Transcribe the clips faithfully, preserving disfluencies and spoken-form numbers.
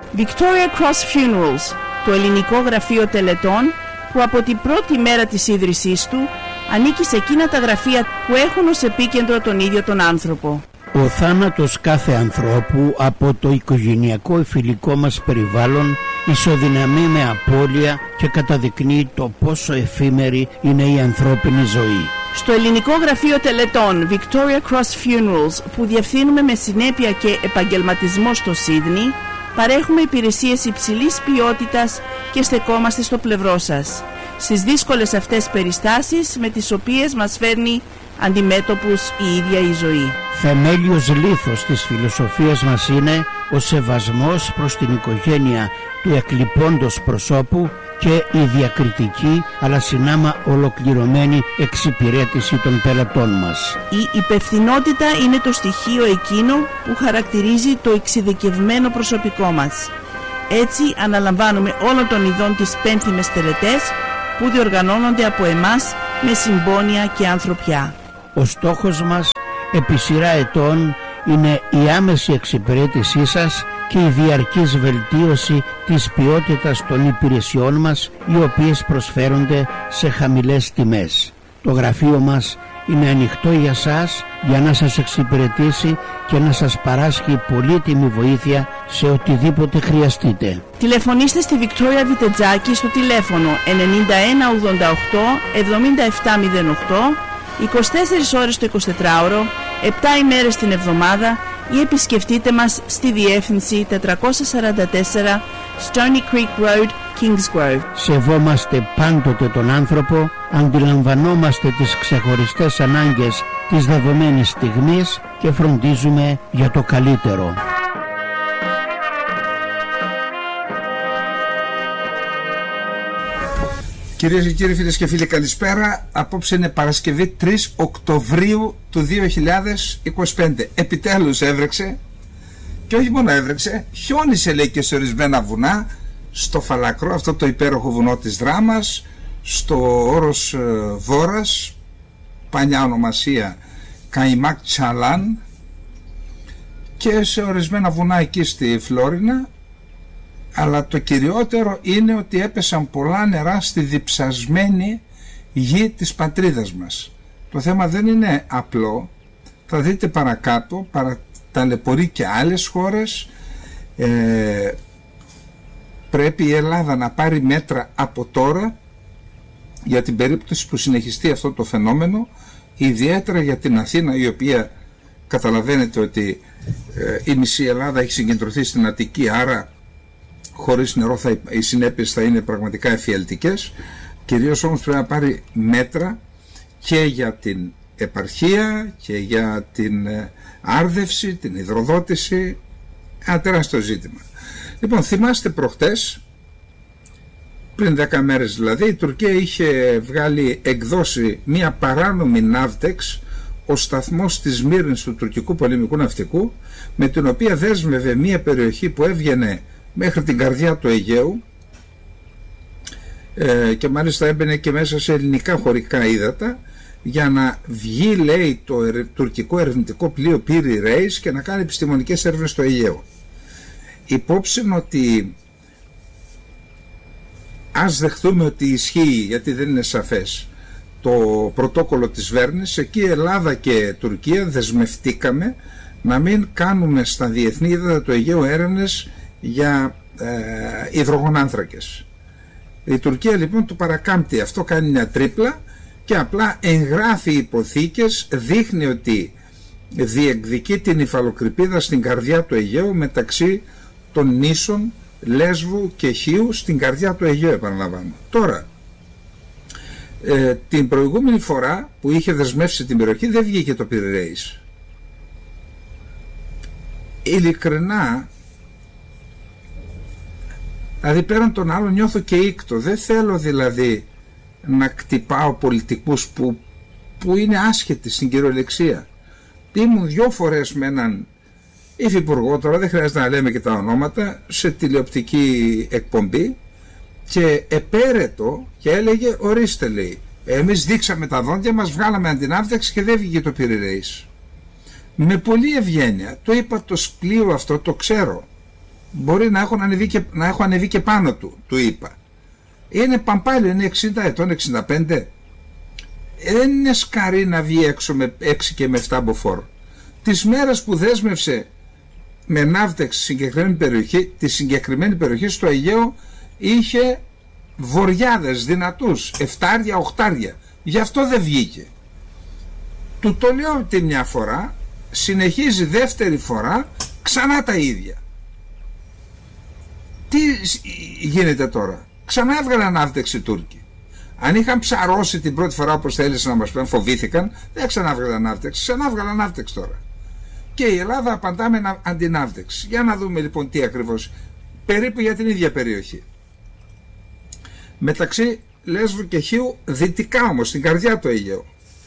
Victoria Cross Funerals, το ελληνικό γραφείο τελετών που από την πρώτη μέρα της ίδρυσής του ανήκει σε εκείνα τα γραφεία που έχουν ως επίκεντρο τον ίδιο τον άνθρωπο. Ο θάνατος κάθε ανθρώπου από το οικογενειακό φιλικό μας περιβάλλον ισοδυναμεί με απώλεια και καταδεικνύει το πόσο εφήμερη είναι η ανθρώπινη ζωή. Στο ελληνικό γραφείο τελετών Victoria Cross Funerals, που διευθύνουμε με συνέπεια και επαγγελματισμό στο Σίδνεϊ, παρέχουμε υπηρεσίες υψηλής ποιότητας και στεκόμαστε στο πλευρό σας στις δύσκολες αυτές περιστάσεις με τις οποίες μας φέρνει αντιμέτωπους η ίδια η ζωή. Θεμέλιος λίθος της φιλοσοφίας μας είναι ο σεβασμός προς την οικογένεια του εκλειπώντος προσώπου και η διακριτική αλλά συνάμα ολοκληρωμένη εξυπηρέτηση των πελατών μας. Η υπευθυνότητα είναι το στοιχείο εκείνο που χαρακτηρίζει το εξειδικευμένο προσωπικό μας. Έτσι αναλαμβάνουμε όλων των ειδών τις πένθυμες τελετές που διοργανώνονται από εμάς με συμπόνια και ανθρωπιά. Ο στόχος μας επί σειρά ετών είναι η άμεση εξυπηρέτησή σας και η διαρκής βελτίωση της ποιότητας των υπηρεσιών μας, οι οποίες προσφέρονται σε χαμηλές τιμές. Το γραφείο μας είναι ανοιχτό για σας για να σας εξυπηρετήσει και να σας παράσχει πολύτιμη βοήθεια σε οτιδήποτε χρειαστείτε. Τηλεφωνήστε στη Βικτόρια Βιτετζάκη στο τηλέφωνο ενενήντα ένα ογδόντα οκτώ εβδομήντα επτά μηδέν οκτώ, είκοσι τέσσερις ώρες το εικοσιτετράωρο, επτά ημέρες την εβδομάδα, ή επισκεφτείτε μας στη διεύθυνση τετρακόσια σαράντα τέσσερα Stony Creek Road, Kingsgrove. Σεβόμαστε πάντοτε τον άνθρωπο, αντιλαμβανόμαστε τις ξεχωριστές ανάγκες της δεδομένης στιγμής και φροντίζουμε για το καλύτερο. Κυρίες και κύριοι, φίλες και φίλοι, καλησπέρα. Απόψε είναι Παρασκευή τρεις Οκτωβρίου του δύο χιλιάδες είκοσι πέντε. Επιτέλους έβρεξε, και όχι μόνο έβρεξε, χιόνισε λέει και σε ορισμένα βουνά, στο Φαλακρό, αυτό το υπέροχο βουνό της Δράμας, στο όρος Βόρας, παλιά ονομασία Καϊμάκ Τσαλάν, και σε ορισμένα βουνά εκεί στη Φλόρινα. Αλλά το κυριότερο είναι ότι έπεσαν πολλά νερά στη διψασμένη γη της πατρίδας μας. Το θέμα δεν είναι απλό, θα δείτε παρακάτω, παρα, ταλαιπωρεί και άλλες χώρες. ε, πρέπει η Ελλάδα να πάρει μέτρα από τώρα για την περίπτωση που συνεχιστεί αυτό το φαινόμενο, ιδιαίτερα για την Αθήνα, η οποία καταλαβαίνετε ότι ε, η μισή Ελλάδα έχει συγκεντρωθεί στην Αττική, άρα χωρίς νερό θα, οι συνέπειες θα είναι πραγματικά εφιαλτικές. Κυρίως όμως πρέπει να πάρει μέτρα και για την επαρχία και για την άρδευση, την υδροδότηση. Ένα τεράστιο ζήτημα. Λοιπόν, θυμάστε προχτές, πριν δέκα μέρες δηλαδή, η Τουρκία είχε βγάλει, εκδώσει μια παράνομη ναύτεξ, ο σταθμός της Μύρνης του τουρκικού πολεμικού ναυτικού, με την οποία δέσμευε μια περιοχή που έβγαινε μέχρι την καρδιά του Αιγαίου, ε, και μάλιστα έμπαινε και μέσα σε ελληνικά χωρικά ύδατα, για να βγει, λέει, το ερε, τουρκικό ερευνητικό πλοίο Πύρι Reis και να κάνει επιστημονικές έρευνες στο Αιγαίο. Υπόψη ότι, ας δεχτούμε ότι ισχύει, γιατί δεν είναι σαφές, το πρωτόκολλο της Βέρνης, εκεί Ελλάδα και Τουρκία δεσμευτήκαμε να μην κάνουμε στα διεθνή ύδατα του Αιγαίου έρευνες για ε, υδρογονάνθρακες. Η Τουρκία λοιπόν το παρακάμπτει αυτό, κάνει μια τρίπλα και απλά εγγράφει υποθήκες, δείχνει ότι διεκδικεί την υφαλοκρηπίδα στην καρδιά του Αιγαίου, μεταξύ των νήσων Λέσβου και Χίου, στην καρδιά του Αιγαίου, επαναλαμβάνω. Τώρα, ε, την προηγούμενη φορά που είχε δεσμεύσει την περιοχή δεν βγήκε το Πύρι Reis. Ειλικρινά, δηλαδή πέραν των άλλων νιώθω και ήκτο. Δεν θέλω δηλαδή να κτυπάω πολιτικούς που, που είναι άσχετοι στην κυριολεξία. Ήμουν δυο φορές με έναν υφυπουργό, τώρα δεν χρειάζεται να λέμε και τα ονόματα, σε τηλεοπτική εκπομπή, και επέρετο και έλεγε, ορίστε, λέει, εμείς δείξαμε τα δόντια μας, βγάλαμε αντιναύτεξη και δεν βγήκε το Πύρι Reis. Με πολλή ευγένεια το είπα, το πλοίο αυτό το ξέρω, μπορεί να, έχουν ανεβεί και, να έχω ανεβεί και πάνω του, του είπα. Είναι παμπάλι, είναι εξήντα ετών, εξήντα πέντε. Δεν είναι σκαρί να βγει έξω με έξι και με επτά μποφόρ. Τις μέρες που δέσμευσε με ναύτεξ συγκεκριμένη περιοχή, τη συγκεκριμένη περιοχή στο Αιγαίο είχε βοριάδες δυνατούς, εφτάρια, οχτάρια. Γι' αυτό δεν βγήκε. Του το λέω τη μια φορά, συνεχίζει δεύτερη φορά, ξανά τα ίδια. Τι γίνεται τώρα? Ξανά έβγαλαν ναύτεξ οι Τούρκοι. Αν είχαν ψαρώσει την πρώτη φορά όπως θέλησαν να μας πούν, φοβήθηκαν, δεν ξανά έβγαλαν ναύτεξ, ξανά έβγαλαν ναύτεξ τώρα. Και η Ελλάδα απαντά με αντιναύτεξ. Για να δούμε λοιπόν τι ακριβώς. Περίπου για την ίδια περιοχή. Μεταξύ Λέσβου και Χίου, δυτικά όμως, στην καρδιά του Αιγαίου.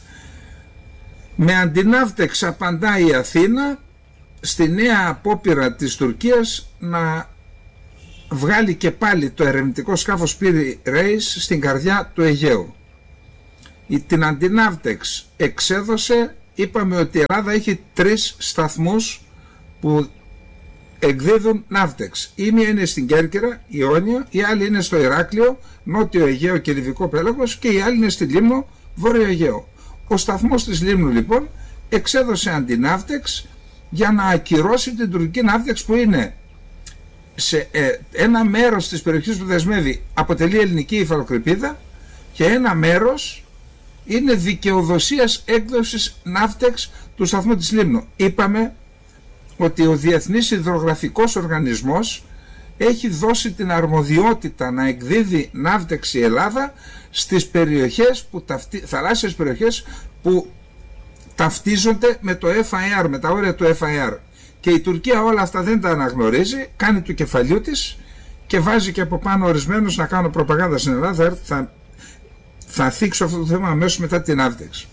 Με αντιναύτεξ απαντά η Αθήνα στη νέα απόπειρα της Τουρκίας να βγάλει και πάλι το ερευνητικό σκάφος Πύρη Ρέις στην καρδιά του Αιγαίου. Η, την αντιναύτεξ εξέδωσε, είπαμε ότι η Ελλάδα έχει τρεις σταθμούς που εκδίδουν ναύτεξ. Η μία είναι στην Κέρκυρα, Ιόνιο, η άλλη είναι στο Ηράκλειο, Νότιο Αιγαίο και Λιβικό Πέλαγος, και η άλλη είναι στη Λίμνο, Βόρειο Αιγαίο. Ο σταθμός της Λίμνου λοιπόν εξέδωσε αντιναύτεξ για να ακυρώσει την τουρκική ναύτεξ που είναι σε ε, ένα μέρος της περιοχής που δεσμεύει αποτελεί ελληνική υφαλοκρηπίδα και ένα μέρος είναι δικαιοδοσίας έκδοσης ναύτεξ του σταθμού της Λίμνου. Είπαμε ότι ο Διεθνής Υδρογραφικός Οργανισμός έχει δώσει την αρμοδιότητα να εκδίδει ναύτεξ η Ελλάδα στις περιοχές που, θαλάσσιες περιοχές που ταυτίζονται με το εφ άι αρ, με τα όρια του εφ άι αρ. Και η Τουρκία όλα αυτά δεν τα αναγνωρίζει, κάνει του κεφαλιού της και βάζει και από πάνω ορισμένους να κάνουν προπαγάνδα στην Ελλάδα. Θα, θα θίξω αυτό το θέμα αμέσως μετά την ναύτεξ.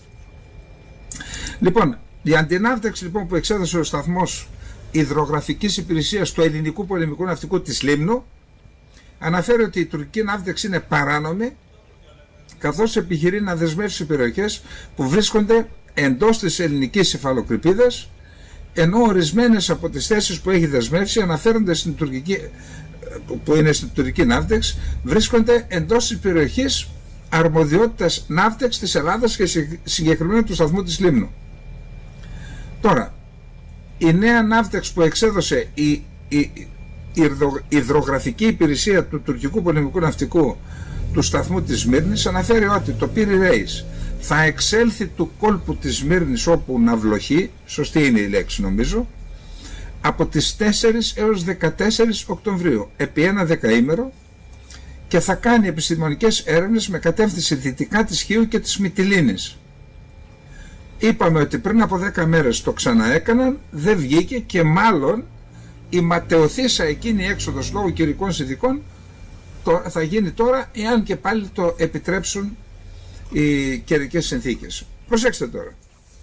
Λοιπόν, η αντιναύτεξ λοιπόν που εξέδωσε ο σταθμός υδρογραφικής υπηρεσίας του ελληνικού πολεμικού ναυτικού της Λίμνου αναφέρει ότι η τουρκική ναύτεξ είναι παράνομη, καθώς επιχειρεί να δεσμεύσει περιοχές που βρίσκονται εντός της ελληνικής υφαλοκρηπίδας, ενώ ορισμένες από τις θέσεις που έχει δεσμεύσει αναφέρονται στην τουρκική, που είναι στην τουρκική ναύτεξ, βρίσκονται εντός της περιοχής αρμοδιότητας ναύτεξ της Ελλάδας και συγκεκριμένα του σταθμού της Λίμνου. Τώρα, η νέα ναύτεξ που εξέδωσε η, η, η, η υδρογραφική υπηρεσία του τουρκικού πολεμικού ναυτικού του σταθμού της Σμύρνης αναφέρει ότι το Πύρη Ρέις θα εξέλθει του κόλπου της Σμύρνης όπου ναυλοχεί, σωστή είναι η λέξη νομίζω, από τις τέσσερις έως δεκατέσσερις Οκτωβρίου επί ένα δεκαήμερο και θα κάνει επιστημονικές έρευνες με κατεύθυνση δυτικά της Χίου και της Μυτιλήνης. Είπαμε ότι πριν από δέκα μέρες το ξαναέκαναν, δεν βγήκε και μάλλον η ματαιωθήσα εκείνη έξοδος λόγω καιρικών συνθηκών θα γίνει τώρα, εάν και πάλι το επιτρέψουν οι καιρικές συνθήκες. Προσέξτε τώρα.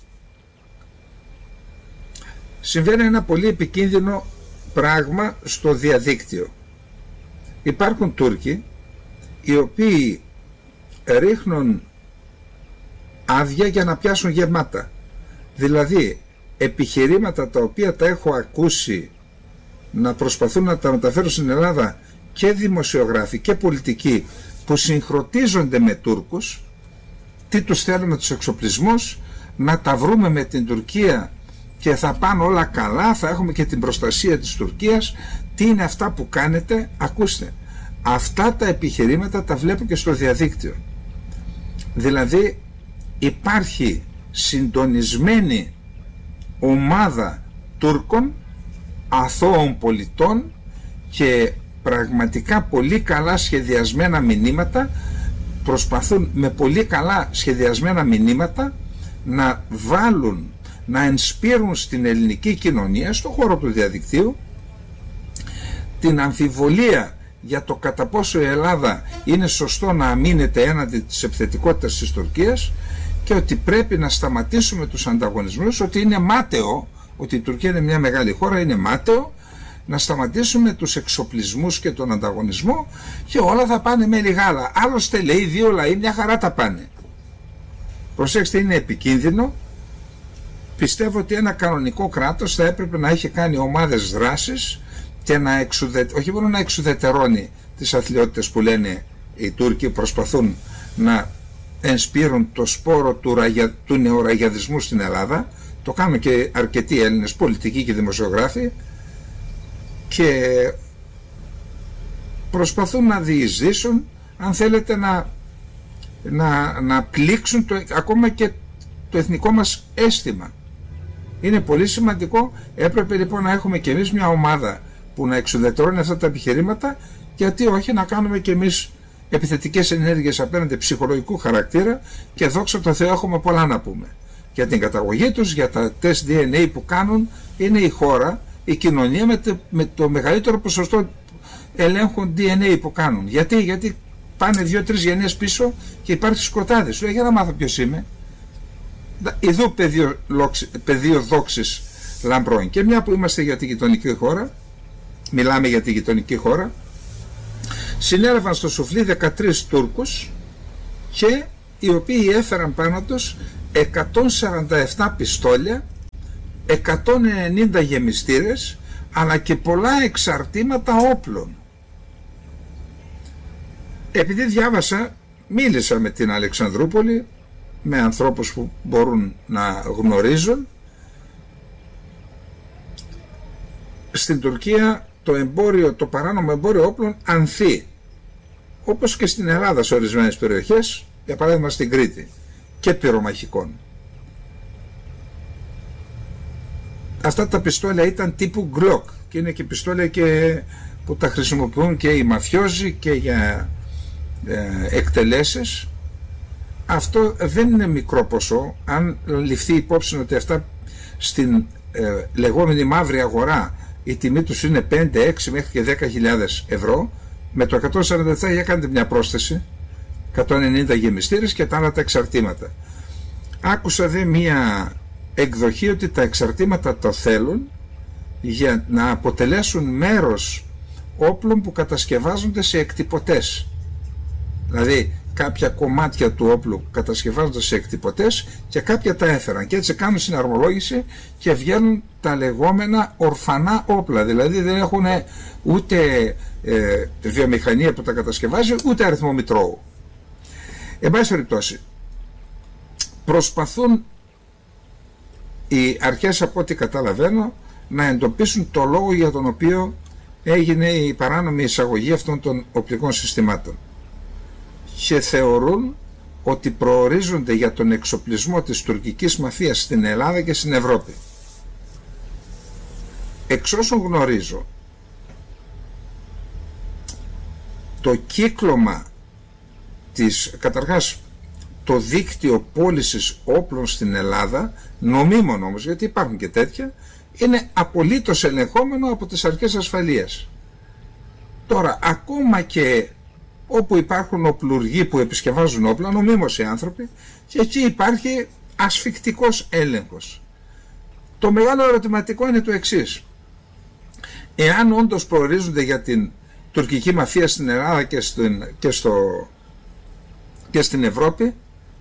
Συμβαίνει ένα πολύ επικίνδυνο πράγμα στο διαδίκτυο. Υπάρχουν Τούρκοι οι οποίοι ρίχνουν άδεια για να πιάσουν γεμάτα. Δηλαδή επιχειρήματα τα οποία τα έχω ακούσει να προσπαθούν να τα μεταφέρουν στην Ελλάδα και δημοσιογράφοι και πολιτικοί που συγχρονίζονται με Τούρκους, τι τους θέλουμε τους εξοπλισμούς, να τα βρούμε με την Τουρκία και θα πάνε όλα καλά, θα έχουμε και την προστασία της Τουρκίας. Τι είναι αυτά που κάνετε? Ακούστε, αυτά τα επιχειρήματα τα βλέπω και στο διαδίκτυο. Δηλαδή υπάρχει συντονισμένη ομάδα Τούρκων, αθώων πολιτών και πραγματικά πολύ καλά σχεδιασμένα μηνύματα, προσπαθούν με πολύ καλά σχεδιασμένα μηνύματα να βάλουν, να ενσπείρουν στην ελληνική κοινωνία, στον χώρο του διαδικτύου, την αμφιβολία για το κατά πόσο η Ελλάδα είναι σωστό να αμήνεται έναντι της επιθετικότητας της Τουρκίας και ότι πρέπει να σταματήσουμε τους ανταγωνισμούς, ότι είναι μάταιο, ότι η Τουρκία είναι μια μεγάλη χώρα, είναι μάταιο, να σταματήσουμε τους εξοπλισμούς και τον ανταγωνισμό και όλα θα πάνε με λιγάλα. Άλλωστε λέει δύο λαοί μια χαρά τα πάνε. Προσέξτε, είναι επικίνδυνο. Πιστεύω ότι ένα κανονικό κράτος θα έπρεπε να έχει κάνει ομάδες δράσης και να εξουδε... όχι μόνο να εξουδετερώνει τις αθλιότητες που λένε οι Τούρκοι, προσπαθούν να ενспείρουν το σπόρο του, ραγια... του νεοραγιαδισμού στην Ελλάδα, το κάνουν και αρκετοί Έλληνες πολιτικοί και δημοσιογράφοι, και προσπαθούν να διεισδύσουν, αν θέλετε, να, να, να πλήξουν το, ακόμα και το εθνικό μας αίσθημα. Είναι πολύ σημαντικό. Έπρεπε λοιπόν να έχουμε και εμείς μια ομάδα που να εξουδετερώνει αυτά τα επιχειρήματα, γιατί όχι να κάνουμε και εμείς επιθετικές ενέργειες απέναντι ψυχολογικού χαρακτήρα, και δόξα τω Θεώ έχουμε πολλά να πούμε. Για την καταγωγή τους, για τα τεστ ντι εν έι που κάνουν, είναι η χώρα, η κοινωνία με το, με το μεγαλύτερο ποσοστό ελέγχων ντι εν έι που κάνουν. Γιατί, γιατί πάνε δύο-τρεις γενιές πίσω και υπάρχει σκοτάδι. Σου λέει, για να μάθω ποιος είμαι. Εδώ πεδίο, πεδίο δόξης λαμπρών. Και μια που είμαστε για τη γειτονική χώρα, μιλάμε για τη γειτονική χώρα, συνέλαβαν στο σουφλί δεκατρείς Τούρκους, και οι οποίοι έφεραν πάνω τους εκατόν σαράντα επτά πιστόλια, εκατόν ενενήντα γεμιστήρες, αλλά και πολλά εξαρτήματα όπλων. Επειδή διάβασα, μίλησα με την Αλεξανδρούπολη, με ανθρώπους που μπορούν να γνωρίζουν, στην Τουρκία το εμπόριο, το παράνομο εμπόριο όπλων ανθεί, όπως και στην Ελλάδα σε ορισμένες περιοχές, για παράδειγμα στην Κρήτη, και πυρομαχικών. Αυτά τα πιστόλια ήταν τύπου Glock, και είναι και πιστόλια και που τα χρησιμοποιούν και οι μαφιόζοι και για ε, εκτελέσεις. Αυτό δεν είναι μικρό ποσό, αν ληφθεί υπόψη ότι αυτά στην ε, λεγόμενη μαύρη αγορά η τιμή τους είναι πέντε, έξι μέχρι και δέκα χιλιάδες ευρώ. Με το εκατόν σαράντα επτά για κάνετε μια πρόσθεση, εκατόν ενενήντα γεμιστήρες και τα άλλα τα εξαρτήματα. Άκουσα δε μια εκδοχή ότι τα εξαρτήματα το θέλουν για να αποτελέσουν μέρος όπλων που κατασκευάζονται σε εκτυπωτές. Δηλαδή κάποια κομμάτια του όπλου κατασκευάζονται σε εκτυπωτές και κάποια τα έφεραν, και έτσι κάνουν συναρμολόγηση και βγαίνουν τα λεγόμενα ορφανά όπλα. Δηλαδή δεν έχουν ούτε ε, βιομηχανία που τα κατασκευάζει, ούτε αριθμό μητρώου. Εν πάση περιπτώσει, προσπαθούν οι αρχές, από ό,τι καταλαβαίνω, να εντοπίσουν το λόγο για τον οποίο έγινε η παράνομη εισαγωγή αυτών των οπλικών συστημάτων, και θεωρούν ότι προορίζονται για τον εξοπλισμό της τουρκικής μαφίας στην Ελλάδα και στην Ευρώπη. Εξ όσων γνωρίζω, το κύκλωμα της, καταρχάς το δίκτυο πώλησης όπλων στην Ελλάδα, νομίμων όμως, γιατί υπάρχουν και τέτοια, είναι απολύτως ελεγχόμενο από τις αρχές ασφαλείας. Τώρα, ακόμα και όπου υπάρχουν οπλουργοί που επισκευάζουν όπλα, νομίμως οι άνθρωποι, και εκεί υπάρχει ασφικτικός έλεγχος. Το μεγάλο ερωτηματικό είναι το εξής: εάν όντως προορίζονται για την τουρκική μαφία στην Ελλάδα και, στην, και, στο, και στην Ευρώπη,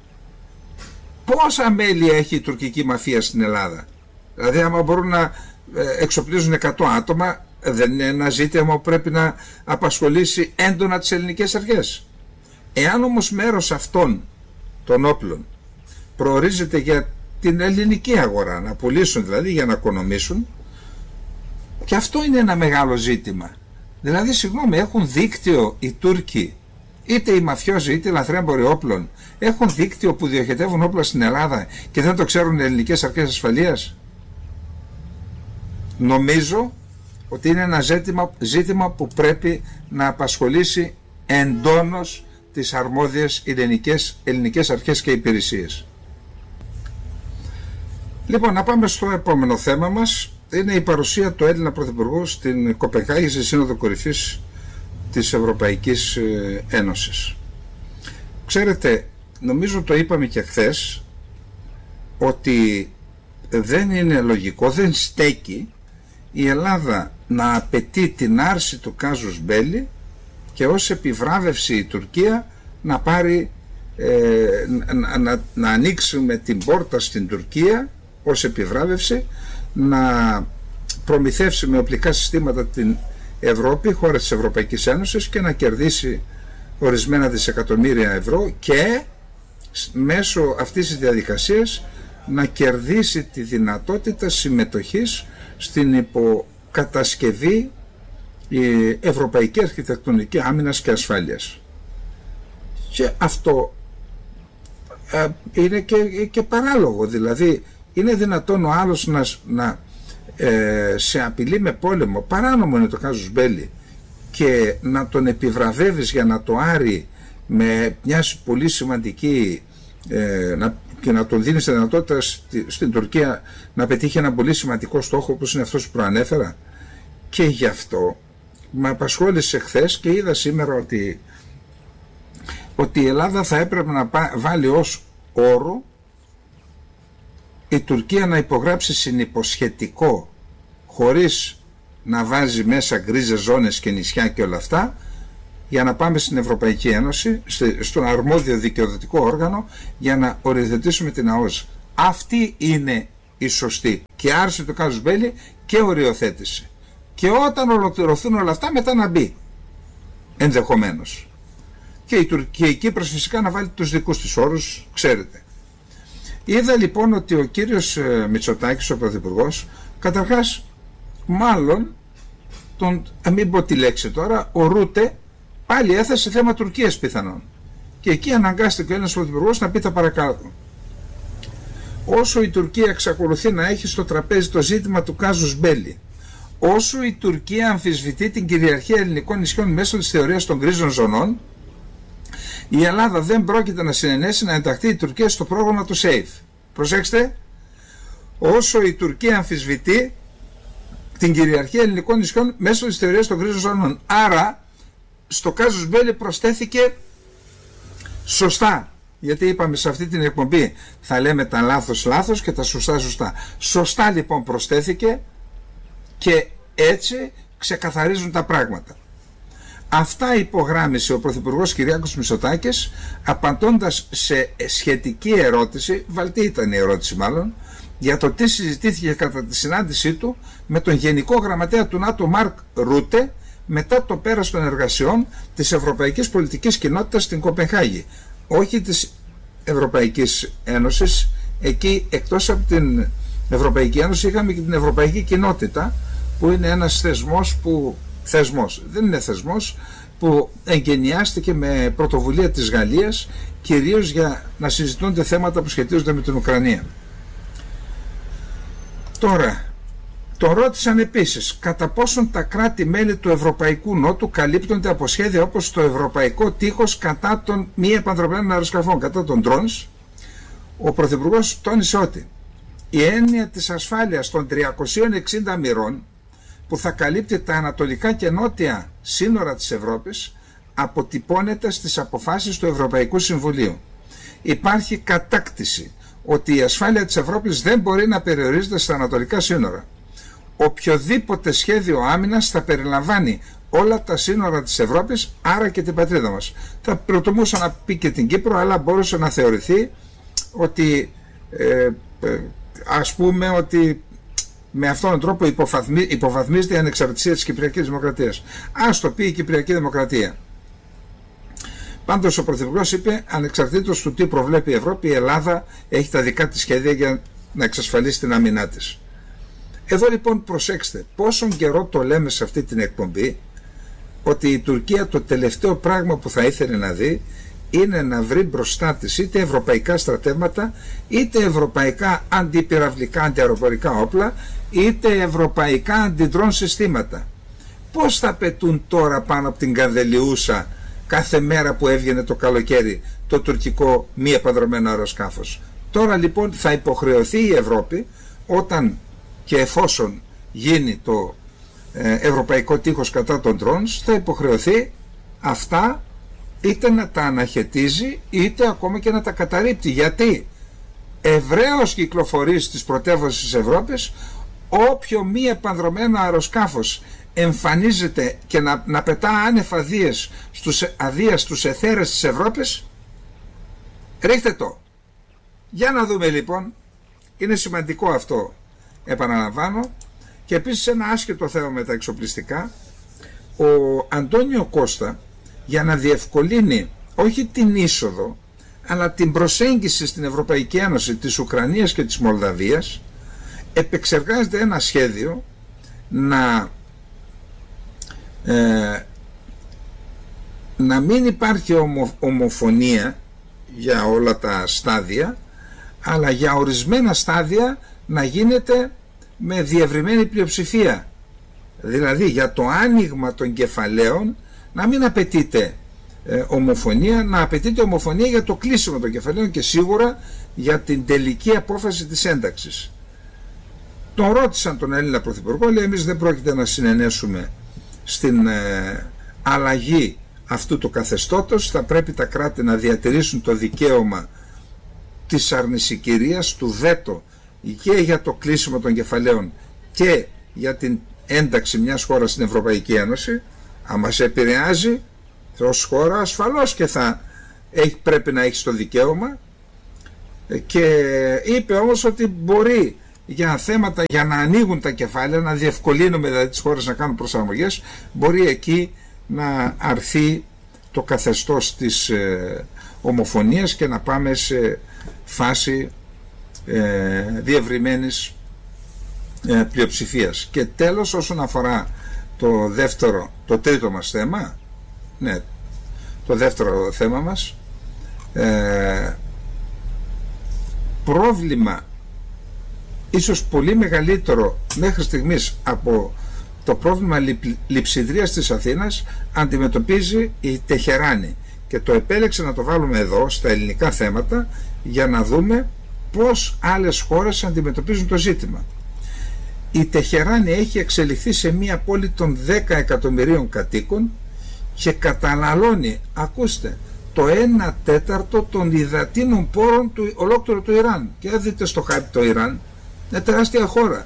πόσα μέλη έχει η τουρκική μαφία στην Ελλάδα? Δηλαδή, άμα μπορούν να εξοπλίζουν εκατό άτομα, δεν είναι ένα ζήτημα που πρέπει να απασχολήσει έντονα τις ελληνικές αρχές? Εάν όμως μέρος αυτών των όπλων προορίζεται για την ελληνική αγορά, να πουλήσουν δηλαδή, για να οικονομήσουν, και αυτό είναι ένα μεγάλο ζήτημα. Δηλαδή, συγγνώμη, έχουν δίκτυο οι Τούρκοι, είτε οι μαφιόζοι είτε οι λαθρέμποροι όπλων, έχουν δίκτυο που διοχετεύουν όπλα στην Ελλάδα και δεν το ξέρουν οι ελληνικές αρχές ασφαλείας? Νομίζω ότι είναι ένα ζήτημα, ζήτημα που πρέπει να απασχολήσει εντόνως τις αρμόδιες ελληνικές, ελληνικές αρχές και υπηρεσίες. Λοιπόν, να πάμε στο επόμενο θέμα μας. Είναι η παρουσία του Έλληνα Πρωθυπουργού στην Κοπενχάγη, στη Σύνοδο Κορυφής της Ευρωπαϊκής Ένωσης. Ξέρετε, νομίζω το είπαμε και χθες, ότι δεν είναι λογικό, δεν στέκει η Ελλάδα να απαιτεί την άρση του κάζους μπέλι και ως επιβράβευση η Τουρκία να πάρει ε, να, να, να ανοίξουμε την πόρτα στην Τουρκία ως επιβράβευση, να προμηθεύσει με οπλικά συστήματα την Ευρώπη, χώρες της Ευρωπαϊκής Ένωσης, και να κερδίσει ορισμένα δισεκατομμύρια ευρώ και μέσω αυτής της διαδικασίας να κερδίσει τη δυνατότητα συμμετοχής στην υποκατασκευή ευρωπαϊκή αρχιτεκτονική άμυνας και ασφάλειας. Και αυτό ε, είναι και, και παράλογο. Δηλαδή είναι δυνατόν ο άλλος να, να ε, σε απειλεί με πόλεμο, παράνομο είναι το casus belli, και να τον επιβραβεύεις για να το άρει με μια πολύ σημαντική ε, να, και να τον δίνεις τη δυνατότητα στη, στην Τουρκία να πετύχει ένα πολύ σημαντικό στόχο, όπως είναι αυτός που προανέφερα. Και γι' αυτό με απασχόλησε χθες και είδα σήμερα ότι, ότι η Ελλάδα θα έπρεπε να πά, βάλει ως όρο η Τουρκία να υπογράψει συνυποσχετικό, χωρίς να βάζει μέσα γκρίζες ζώνες και νησιά και όλα αυτά, για να πάμε στην Ευρωπαϊκή Ένωση, στον αρμόδιο δικαιοδοτικό όργανο, για να οριοθετήσουμε την ΑΟΣ. Αυτή είναι η σωστή, και άρση του casus belli και οριοθέτηση. Και όταν ολοκληρωθούν όλα αυτά, μετά να μπει ενδεχομένως. Και η, Τουρ... και η Κύπρος φυσικά να βάλει τους δικούς της όρους, ξέρετε. Είδα λοιπόν ότι ο κύριος Μητσοτάκης, ο Πρωθυπουργός, καταρχάς μάλλον τον, μην πω τη λέξη τώρα, ο Ρούτε πάλι έθεσε θέμα Τουρκίας πιθανόν. Και εκεί αναγκάστηκε ο ένας Πρωθυπουργός να πει τα παρακάτω. Όσο η Τουρκία εξακολουθεί να έχει στο τραπέζι το ζήτημα του casus belli, όσο η Τουρκία αμφισβητεί την κυριαρχία ελληνικών νησιών μέσω της θεωρίας των γκρίζων ζωνών, η Ελλάδα δεν πρόκειται να συνενέσει να ενταχθεί η Τουρκία στο πρόγραμμα του SAFE. Προσέξτε, όσο η Τουρκία αμφισβητεί την κυριαρχία ελληνικών νησιών μέσω της θεωρίας των γκρίζων ζωνών. Άρα, στο casus belli προσθέθηκε σωστά. Γιατί είπαμε σε αυτή την εκπομπή θα λέμε τα λάθος λάθος και τα σωστά σωστά. Σωστά λοιπόν προσθέθηκε, και έτσι ξεκαθαρίζουν τα πράγματα. Αυτά υπογράμμισε ο Πρωθυπουργός Κυριάκος Μητσοτάκης, απαντώντας σε σχετική ερώτηση, βαλτή ήταν η ερώτηση μάλλον, για το τι συζητήθηκε κατά τη συνάντησή του με τον Γενικό Γραμματέα του ΝΑΤΟ Μαρκ Ρούτε μετά το πέρας των εργασιών της Ευρωπαϊκής Πολιτικής Κοινότητας στην Κοπενχάγη. Όχι της Ευρωπαϊκής Ένωσης, εκεί εκτός από την Ευρωπαϊκή Ένωση είχαμε και την Ευρωπαϊκή Κοινότητα, που είναι ένας θεσμός που, θεσμός, δεν είναι θεσμός, που εγκαινιάστηκε με πρωτοβουλία της Γαλλίας, κυρίως για να συζητούνται θέματα που σχετίζονται με την Ουκρανία. Τώρα, τον ρώτησαν επίσης κατά πόσον τα κράτη-μέλη του Ευρωπαϊκού Νότου καλύπτονται από σχέδια όπως το Ευρωπαϊκό Τείχος κατά των μη επανδρομένων αεροσκαφών, κατά των drones. Ο Πρωθυπουργός τόνισε ότι η έννοια της ασφάλειας των τριακοσίων εξήντα μοιρών, που θα καλύπτει τα ανατολικά και νότια σύνορα της Ευρώπης, αποτυπώνεται στις αποφάσεις του Ευρωπαϊκού Συμβουλίου. Υπάρχει κατάκτηση ότι η ασφάλεια της Ευρώπης δεν μπορεί να περιορίζεται στα ανατολικά σύνορα. Οποιοδήποτε σχέδιο άμυνας θα περιλαμβάνει όλα τα σύνορα της Ευρώπης, άρα και την πατρίδα μας. Θα προτιμούσα να πει και την Κύπρο, αλλά μπορούσε να θεωρηθεί ότι ε, ε, ας πούμε ότι με αυτόν τον τρόπο υποβαθμί, υποβαθμίζεται η ανεξαρτησία της Κυπριακής Δημοκρατίας. Ας το πει η Κυπριακή Δημοκρατία. Πάντως ο Πρωθυπουργός είπε, ανεξαρτήτως του τι προβλέπει η Ευρώπη, η Ελλάδα έχει τα δικά της σχέδια για να εξασφαλίσει την άμυνά της. Εδώ λοιπόν προσέξτε, πόσον καιρό το λέμε σε αυτή την εκπομπή, ότι η Τουρκία το τελευταίο πράγμα που θα ήθελε να δει είναι να βρει μπροστά της είτε ευρωπαϊκά στρατεύματα, είτε ευρωπαϊκά αντιπυραυλικά αντιαεροπορικά όπλα, είτε ευρωπαϊκά αντιδρόν συστήματα. Πώς θα πετούν τώρα πάνω από την Καρδελιούσα κάθε μέρα που έβγαινε το καλοκαίρι το τουρκικό μη επανδρωμένο αεροσκάφος? Τώρα λοιπόν θα υποχρεωθεί η Ευρώπη, όταν και εφόσον γίνει το ε, ευρωπαϊκό τείχος κατά των drones, θα υποχρεωθεί αυτά είτε να τα αναχαιτίζει είτε ακόμα και να τα καταρρίπτει. Γιατί ευρέως κυκλοφορεί στις πρωτεύουσες της Ευρώπης όποιο μη επανδρωμένο αεροσκάφος εμφανίζεται και να, να πετά άνευ αδείας στους, αδείας στους εθέρες της Ευρώπης, ρίχτε το. Για να δούμε λοιπόν, είναι σημαντικό αυτό, επαναλαμβάνω. Και επίσης ένα άσχετο θέμα με τα εξοπλιστικά. ο Αντώνιο Κώστα, για να διευκολύνει όχι την είσοδο αλλά την προσέγγιση στην Ευρωπαϊκή Ένωση της Ουκρανίας και της Μολδαβίας, επεξεργάζεται ένα σχέδιο να ε, να μην υπάρχει ομο, ομοφωνία για όλα τα στάδια, αλλά για ορισμένα στάδια να γίνεται με διευρυμένη πλειοψηφία. Δηλαδή για το άνοιγμα των κεφαλαίων να μην απαιτείται ε, ομοφωνία, να απαιτείται ομοφωνία για το κλείσιμο των κεφαλαίων και σίγουρα για την τελική απόφαση της ένταξης. Τον ρώτησαν τον Έλληνα Πρωθυπουργό, λέει εμείς δεν πρόκειται να συνενέσουμε στην ε, αλλαγή αυτού του καθεστώτος, θα πρέπει τα κράτη να διατηρήσουν το δικαίωμα της αρνησικυρίας, του βέτο και για το κλείσιμο των κεφαλαίων και για την ένταξη μιας χώρας στην Ευρωπαϊκή Ένωση. Αν μας επηρεάζει ως χώρα, ασφαλώς και θα έχει, πρέπει να έχει το δικαίωμα, και είπε όμως ότι μπορεί για θέματα, για να ανοίγουν τα κεφάλαια, να διευκολύνουμε δηλαδή τις χώρες να κάνουν προσαρμογές, μπορεί εκεί να αρθεί το καθεστώς της ε, ομοφωνίας και να πάμε σε φάση ε, διευρυμένης ε, πλειοψηφίας. Και τέλος, όσον αφορά το δεύτερο, το τρίτο μας θέμα, ναι, το δεύτερο θέμα μας, ε, πρόβλημα ίσως πολύ μεγαλύτερο μέχρι στιγμής από το πρόβλημα λειψιδρίας της Αθήνας αντιμετωπίζει η Τεχεράνη, και το επέλεξε να το βάλουμε εδώ στα ελληνικά θέματα για να δούμε πώς άλλες χώρες αντιμετωπίζουν το ζήτημα. Η Τεχεράνη έχει εξελιχθεί σε μια πόλη των δέκα εκατομμυρίων κατοίκων και καταναλώνει, ακούστε, το ένα τέταρτο των υδατίνων πόρων του ολόκληρου του Ιράν. Και αν δείτε στο χάρτη το Ιράν, είναι τεράστια χώρα.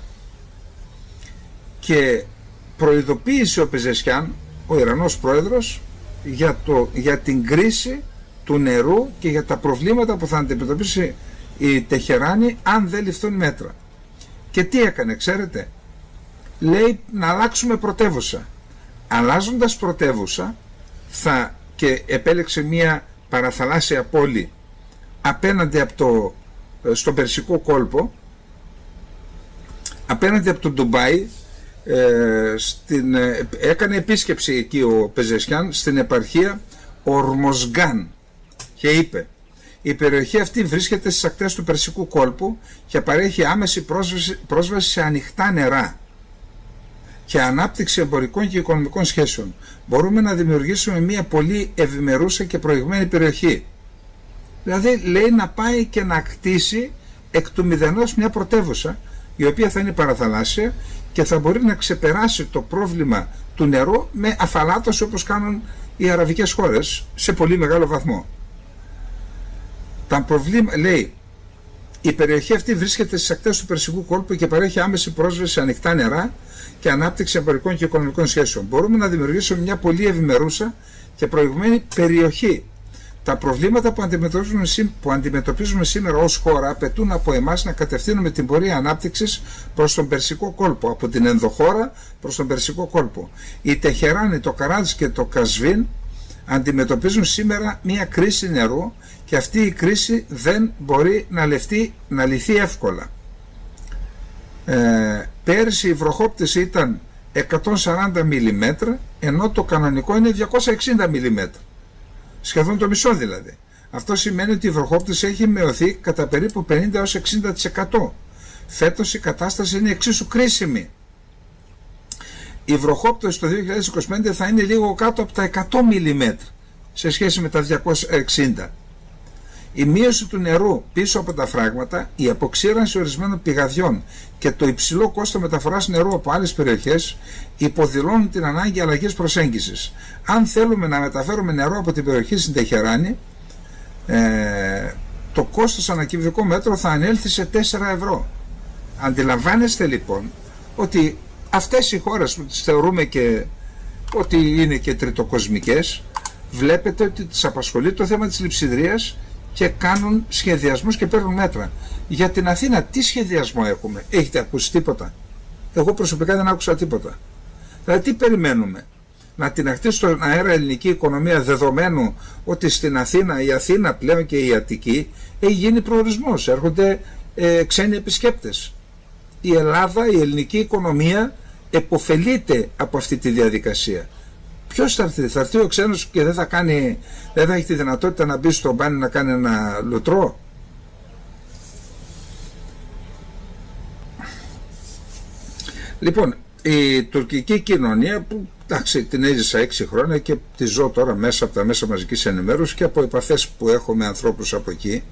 Και προειδοποίησε ο Πεζεσχιάν, ο Ιρανός πρόεδρος, για, το, για την κρίση του νερού και για τα προβλήματα που θα αντιμετωπίσει η Τεχεράνη αν δεν ληφθούν μέτρα. Και τι έκανε, ξέρετε? Λέει να αλλάξουμε πρωτεύουσα. Αλλάζοντας πρωτεύουσα θα, και επέλεξε μια παραθαλάσσια πόλη απέναντι από το, στον Περσικό κόλπο, απέναντι από το Ντουμπάι. Ε, στην, ε, έκανε επίσκεψη εκεί ο Πεζεσχιάν στην επαρχία Ορμοσγκάν και είπε: η περιοχή αυτή βρίσκεται στις ακτές του Περσικού κόλπου και παρέχει άμεση πρόσβαση, πρόσβαση σε ανοιχτά νερά και ανάπτυξη εμπορικών και οικονομικών σχέσεων. Μπορούμε να δημιουργήσουμε μια πολύ ευημερούσα και προηγμένη περιοχή. Δηλαδή λέει να πάει και να κτίσει εκ του μηδενός μια πρωτεύουσα η οποία θα είναι παραθαλάσσια και θα μπορεί να ξεπεράσει το πρόβλημα του νερού με αφαλάτωση όπως κάνουν οι αραβικές χώρες σε πολύ μεγάλο βαθμό. Τα προβλήμα, λέει, η περιοχή αυτή βρίσκεται στις ακτές του Περσικού κόλπου και παρέχει άμεση πρόσβαση σε ανοιχτά νερά και ανάπτυξη εμπορικών και οικονομικών σχέσεων. Μπορούμε να δημιουργήσουμε μια πολύ ευημερούσα και προηγμένη περιοχή. Τα προβλήματα που αντιμετωπίζουμε, που αντιμετωπίζουμε σήμερα ως χώρα απαιτούν από εμάς να κατευθύνουμε την πορεία ανάπτυξης προς τον Περσικό κόλπο, από την ενδοχώρα προς τον Περσικό κόλπο. Η Τεχεράνη, το Καράτζ και το Κασβίν αντιμετωπίζουν σήμερα μια κρίση νερού και αυτή η κρίση δεν μπορεί να, λεφτεί, να λυθεί εύκολα. Ε, πέρυσι η βροχόπτωση ήταν εκατόν σαράντα μιλιμέτρα, ενώ το κανονικό είναι διακόσια εξήντα μιλιμέτρα. Σχεδόν το μισό δηλαδή. Αυτό σημαίνει ότι η βροχόπτωση έχει μειωθεί κατά περίπου πενήντα έως εξήντα τοις εκατό. Φέτος η κατάσταση είναι εξίσου κρίσιμη. Η βροχόπτωση το δύο χιλιάδες είκοσι πέντε θα είναι λίγο κάτω από τα εκατό μιλιμέτρα σε σχέση με τα διακόσια εξήντα. Η μείωση του νερού πίσω από τα φράγματα, η αποξήρανση ορισμένων πηγαδιών και το υψηλό κόστος μεταφοράς νερού από άλλες περιοχές υποδηλώνουν την ανάγκη αλλαγής προσέγγισης. Αν θέλουμε να μεταφέρουμε νερό από την περιοχή στην Τεχεράνη, ε, το κόστος ανά κυβικό μέτρο θα ανέλθει σε τέσσερα ευρώ. Αντιλαμβάνεστε λοιπόν ότι αυτές οι χώρες που τις θεωρούμε και ότι είναι και τριτοκοσμικές, βλέπετε ότι τις απασχολεί το θέμα της λειψιδρίας και κάνουν σχεδιασμούς και παίρνουν μέτρα. Για την Αθήνα τι σχεδιασμό έχουμε? Έχετε ακούσει τίποτα? Εγώ προσωπικά δεν άκουσα τίποτα. Δηλαδή τι περιμένουμε? να την αχτίσει στον αέρα ελληνική οικονομία, δεδομένου ότι στην Αθήνα, η Αθήνα πλέον και η Αττική έχει γίνει προορισμός, έρχονται ε, ξένοι επισκέπτες. Η Ελλάδα, η ελληνική οικονομία επωφελείται από αυτή τη διαδικασία. Ποιος θα έρθει? Θα έρθει ο ξένος και δεν θα, κάνει, δεν θα έχει τη δυνατότητα να μπει στο μπάνι να κάνει ένα λουτρό? Λοιπόν, η τουρκική κοινωνία, που εντάξει, την έζησα έξι χρόνια και τη ζω τώρα μέσα από τα μέσα μαζικής ενημέρωσης και από επαφές που έχω με ανθρώπους από εκεί,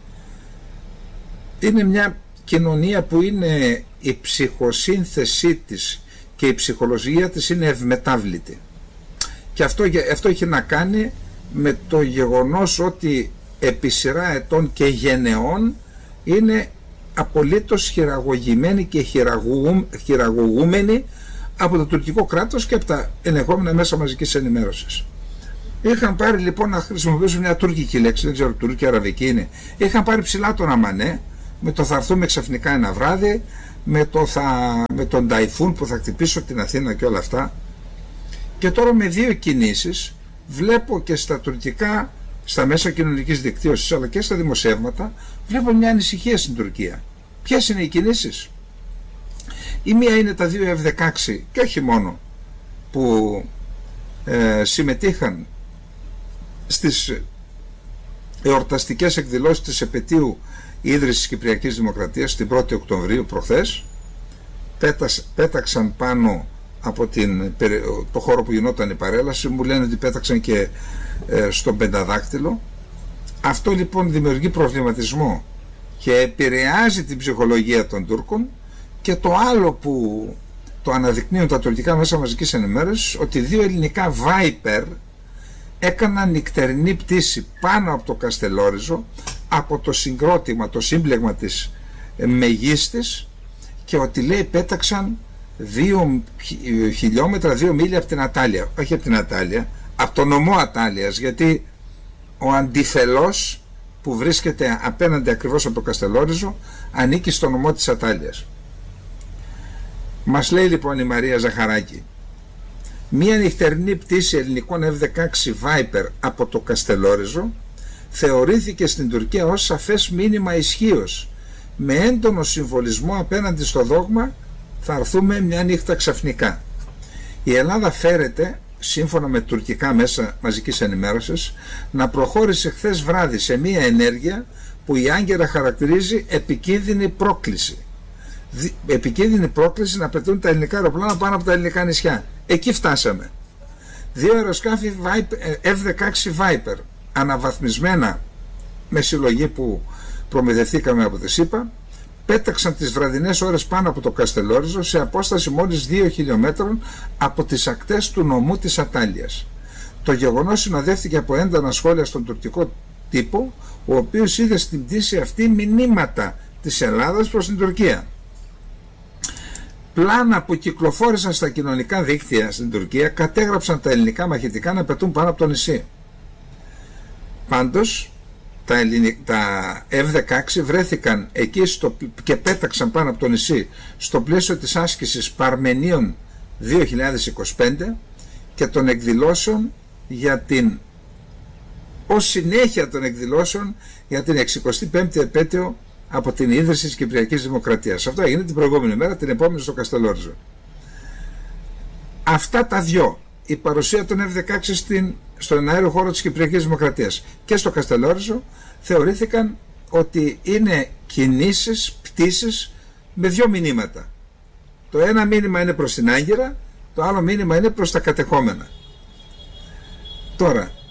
είναι μια κοινωνία που είναι η ψυχοσύνθεσή της και η ψυχολογία της είναι ευμετάβλητη. Και αυτό, αυτό έχει να κάνει με το γεγονός ότι επί σειρά ετών και γενεών είναι απολύτως χειραγωγημένοι και χειραγωγούμενοι από το τουρκικό κράτος και από τα ενεχόμενα μέσα μαζικής ενημέρωσης. Είχαν πάρει λοιπόν να χρησιμοποιήσουν μια τουρκική λέξη, δεν ξέρω, τουρκική, αραβική είναι. Είχαν πάρει ψηλά τον αμανέ, με το θα έρθουμε ξαφνικά ένα βράδυ, με, το θα, με τον ταϊφούν που θα χτυπήσω την Αθήνα και όλα αυτά. Και τώρα με δύο κινήσεις βλέπω και στα τουρκικά, στα μέσα κοινωνικής δικτύωσης αλλά και στα δημοσιεύματα, βλέπω μια ανησυχία στην Τουρκία. Ποιες είναι οι κινήσεις? Η μία είναι τα δύο εφ δεκαέξι και όχι μόνο, που ε, συμμετείχαν στις εορταστικές εκδηλώσεις της επετείου ίδρυσης της Κυπριακής Δημοκρατίας την πρώτη Οκτωβρίου προχθές, πέταξαν πάνω από την, το χώρο που γινόταν η παρέλαση, μου λένε ότι πέταξαν και ε, στον πενταδάκτυλο. Αυτό λοιπόν δημιουργεί προβληματισμό και επηρεάζει την ψυχολογία των Τούρκων. Και το άλλο που το αναδεικνύουν τα τουρκικά μέσα μαζικής ενημέρωσης, ότι δύο ελληνικά Viper έκαναν νυχτερινή πτήση πάνω από το Καστελόριζο, από το συγκρότημα, το σύμπλεγμα της Μεγίστης, και ότι λέει πέταξαν δύο χιλιόμετρα, δύο μίλια από την Ατάλεια, όχι από την Ατάλεια, από το νομό Ατάλειας, γιατί ο αντιφελός που βρίσκεται απέναντι ακριβώς από το Καστελόριζο ανήκει στο νομό της Ατάλειας. Μας λέει λοιπόν η Μαρία Ζαχαράκη, μία νυχτερινή πτήση ελληνικών εφ δεκαέξι Viper από το Καστελόριζο θεωρήθηκε στην Τουρκία ως σαφές μήνυμα ισχύος, με έντονο συμβολισμό απέναντι στο δόγμα θα έρθουμε μια νύχτα ξαφνικά. Η Ελλάδα φέρεται, σύμφωνα με τουρκικά μέσα μαζικής ενημέρωσης, να προχώρησε χθες βράδυ σε μια ενέργεια που η Άγκυρα χαρακτηρίζει επικίνδυνη πρόκληση. Επικίνδυνη πρόκληση να πετούν τα ελληνικά αεροπλάνα πάνω από τα ελληνικά νησιά. Εκεί φτάσαμε. Δύο αεροσκάφη εφ δεκαέξι Viper αναβαθμισμένα με συλλογή που προμηθευθήκαμε από τη ΣΥΠΑ πέταξαν τις βραδινές ώρες πάνω από το Καστελόριζο σε απόσταση μόλις δύο χιλιόμετρων από τις ακτές του νομού της Ατάλειας. Το γεγονός συνοδεύτηκε από έντονα σχόλια στον τουρκικό τύπο, ο οποίος είδε στην πτήση αυτή μηνύματα της Ελλάδας προς την Τουρκία. Πλάνα που κυκλοφόρησαν στα κοινωνικά δίκτυα στην Τουρκία κατέγραψαν τα ελληνικά μαχητικά να πετούν πάνω από το νησί. Πάντως τα, ελληνι... τα εφ δεκαέξι βρέθηκαν εκεί στο... και πέταξαν πάνω από το νησί στο πλαίσιο της άσκησης Παρμενίων δύο χιλιάδες είκοσι πέντε και των εκδηλώσεων για την ως συνέχεια των εκδηλώσεων για την εξηκοστή πέμπτη επέτειο από την ίδρυση της Κυπριακής Δημοκρατίας. Αυτό έγινε την προηγούμενη μέρα, την επόμενη στο Καστελόριζο. Αυτά τα δυο, η παρουσία των εφ δεκαέξι στην, στον αέριο χώρο της Κυπριακής Δημοκρατίας και στο Καστελόριζο, θεωρήθηκαν ότι είναι κινήσεις, πτήσεις με δύο μηνύματα. Το ένα μήνυμα είναι προς την Άγκυρα, το άλλο μήνυμα είναι προς τα κατεχόμενα. Τώρα,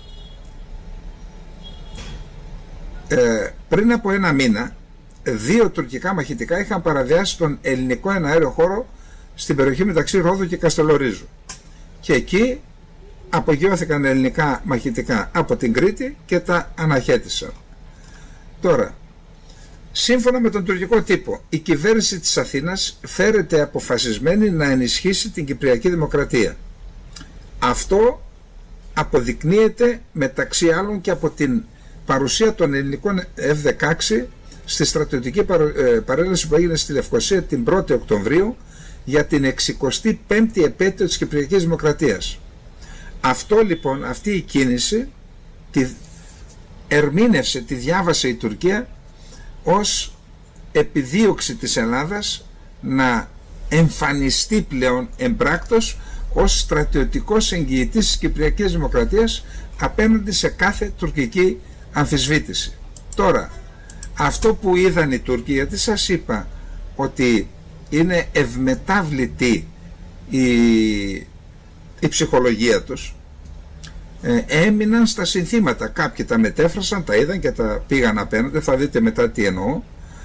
ε, πριν από ένα μήνα, δύο τουρκικά μαχητικά είχαν παραβιάσει τον ελληνικό εναέριο χώρο στην περιοχή μεταξύ Ρόδου και Καστελορίζου. Και εκεί απογειώθηκαν ελληνικά μαχητικά από την Κρήτη και τα αναχέτησαν. Τώρα, σύμφωνα με τον τουρκικό τύπο, η κυβέρνηση της Αθήνας φέρεται αποφασισμένη να ενισχύσει την Κυπριακή Δημοκρατία. Αυτό αποδεικνύεται μεταξύ άλλων και από την παρουσία των ελληνικών εφ δεκαέξι στη στρατιωτική παρέλαση που έγινε στη Λευκοσία την πρώτη Οκτωβρίου για την εξηκοστή πέμπτη επέτειο της Κυπριακής Δημοκρατίας. Αυτό λοιπόν, αυτή η κίνηση τη ερμήνευσε, τη διάβασε η Τουρκία ως επιδίωξη της Ελλάδας να εμφανιστεί πλέον εμπράκτος ως στρατιωτικός εγγυητής της Κυπριακής Δημοκρατίας απέναντι σε κάθε τουρκική αμφισβήτηση. Τώρα, αυτό που είδαν οι Τούρκοι, γιατί σας είπα ότι είναι ευμετάβλητη η, η ψυχολογία τους, ε, έμειναν στα συνθήματα. Κάποιοι τα μετέφρασαν, τα είδαν και τα πήγαν απέναντι, θα δείτε μετά τι εννοώ.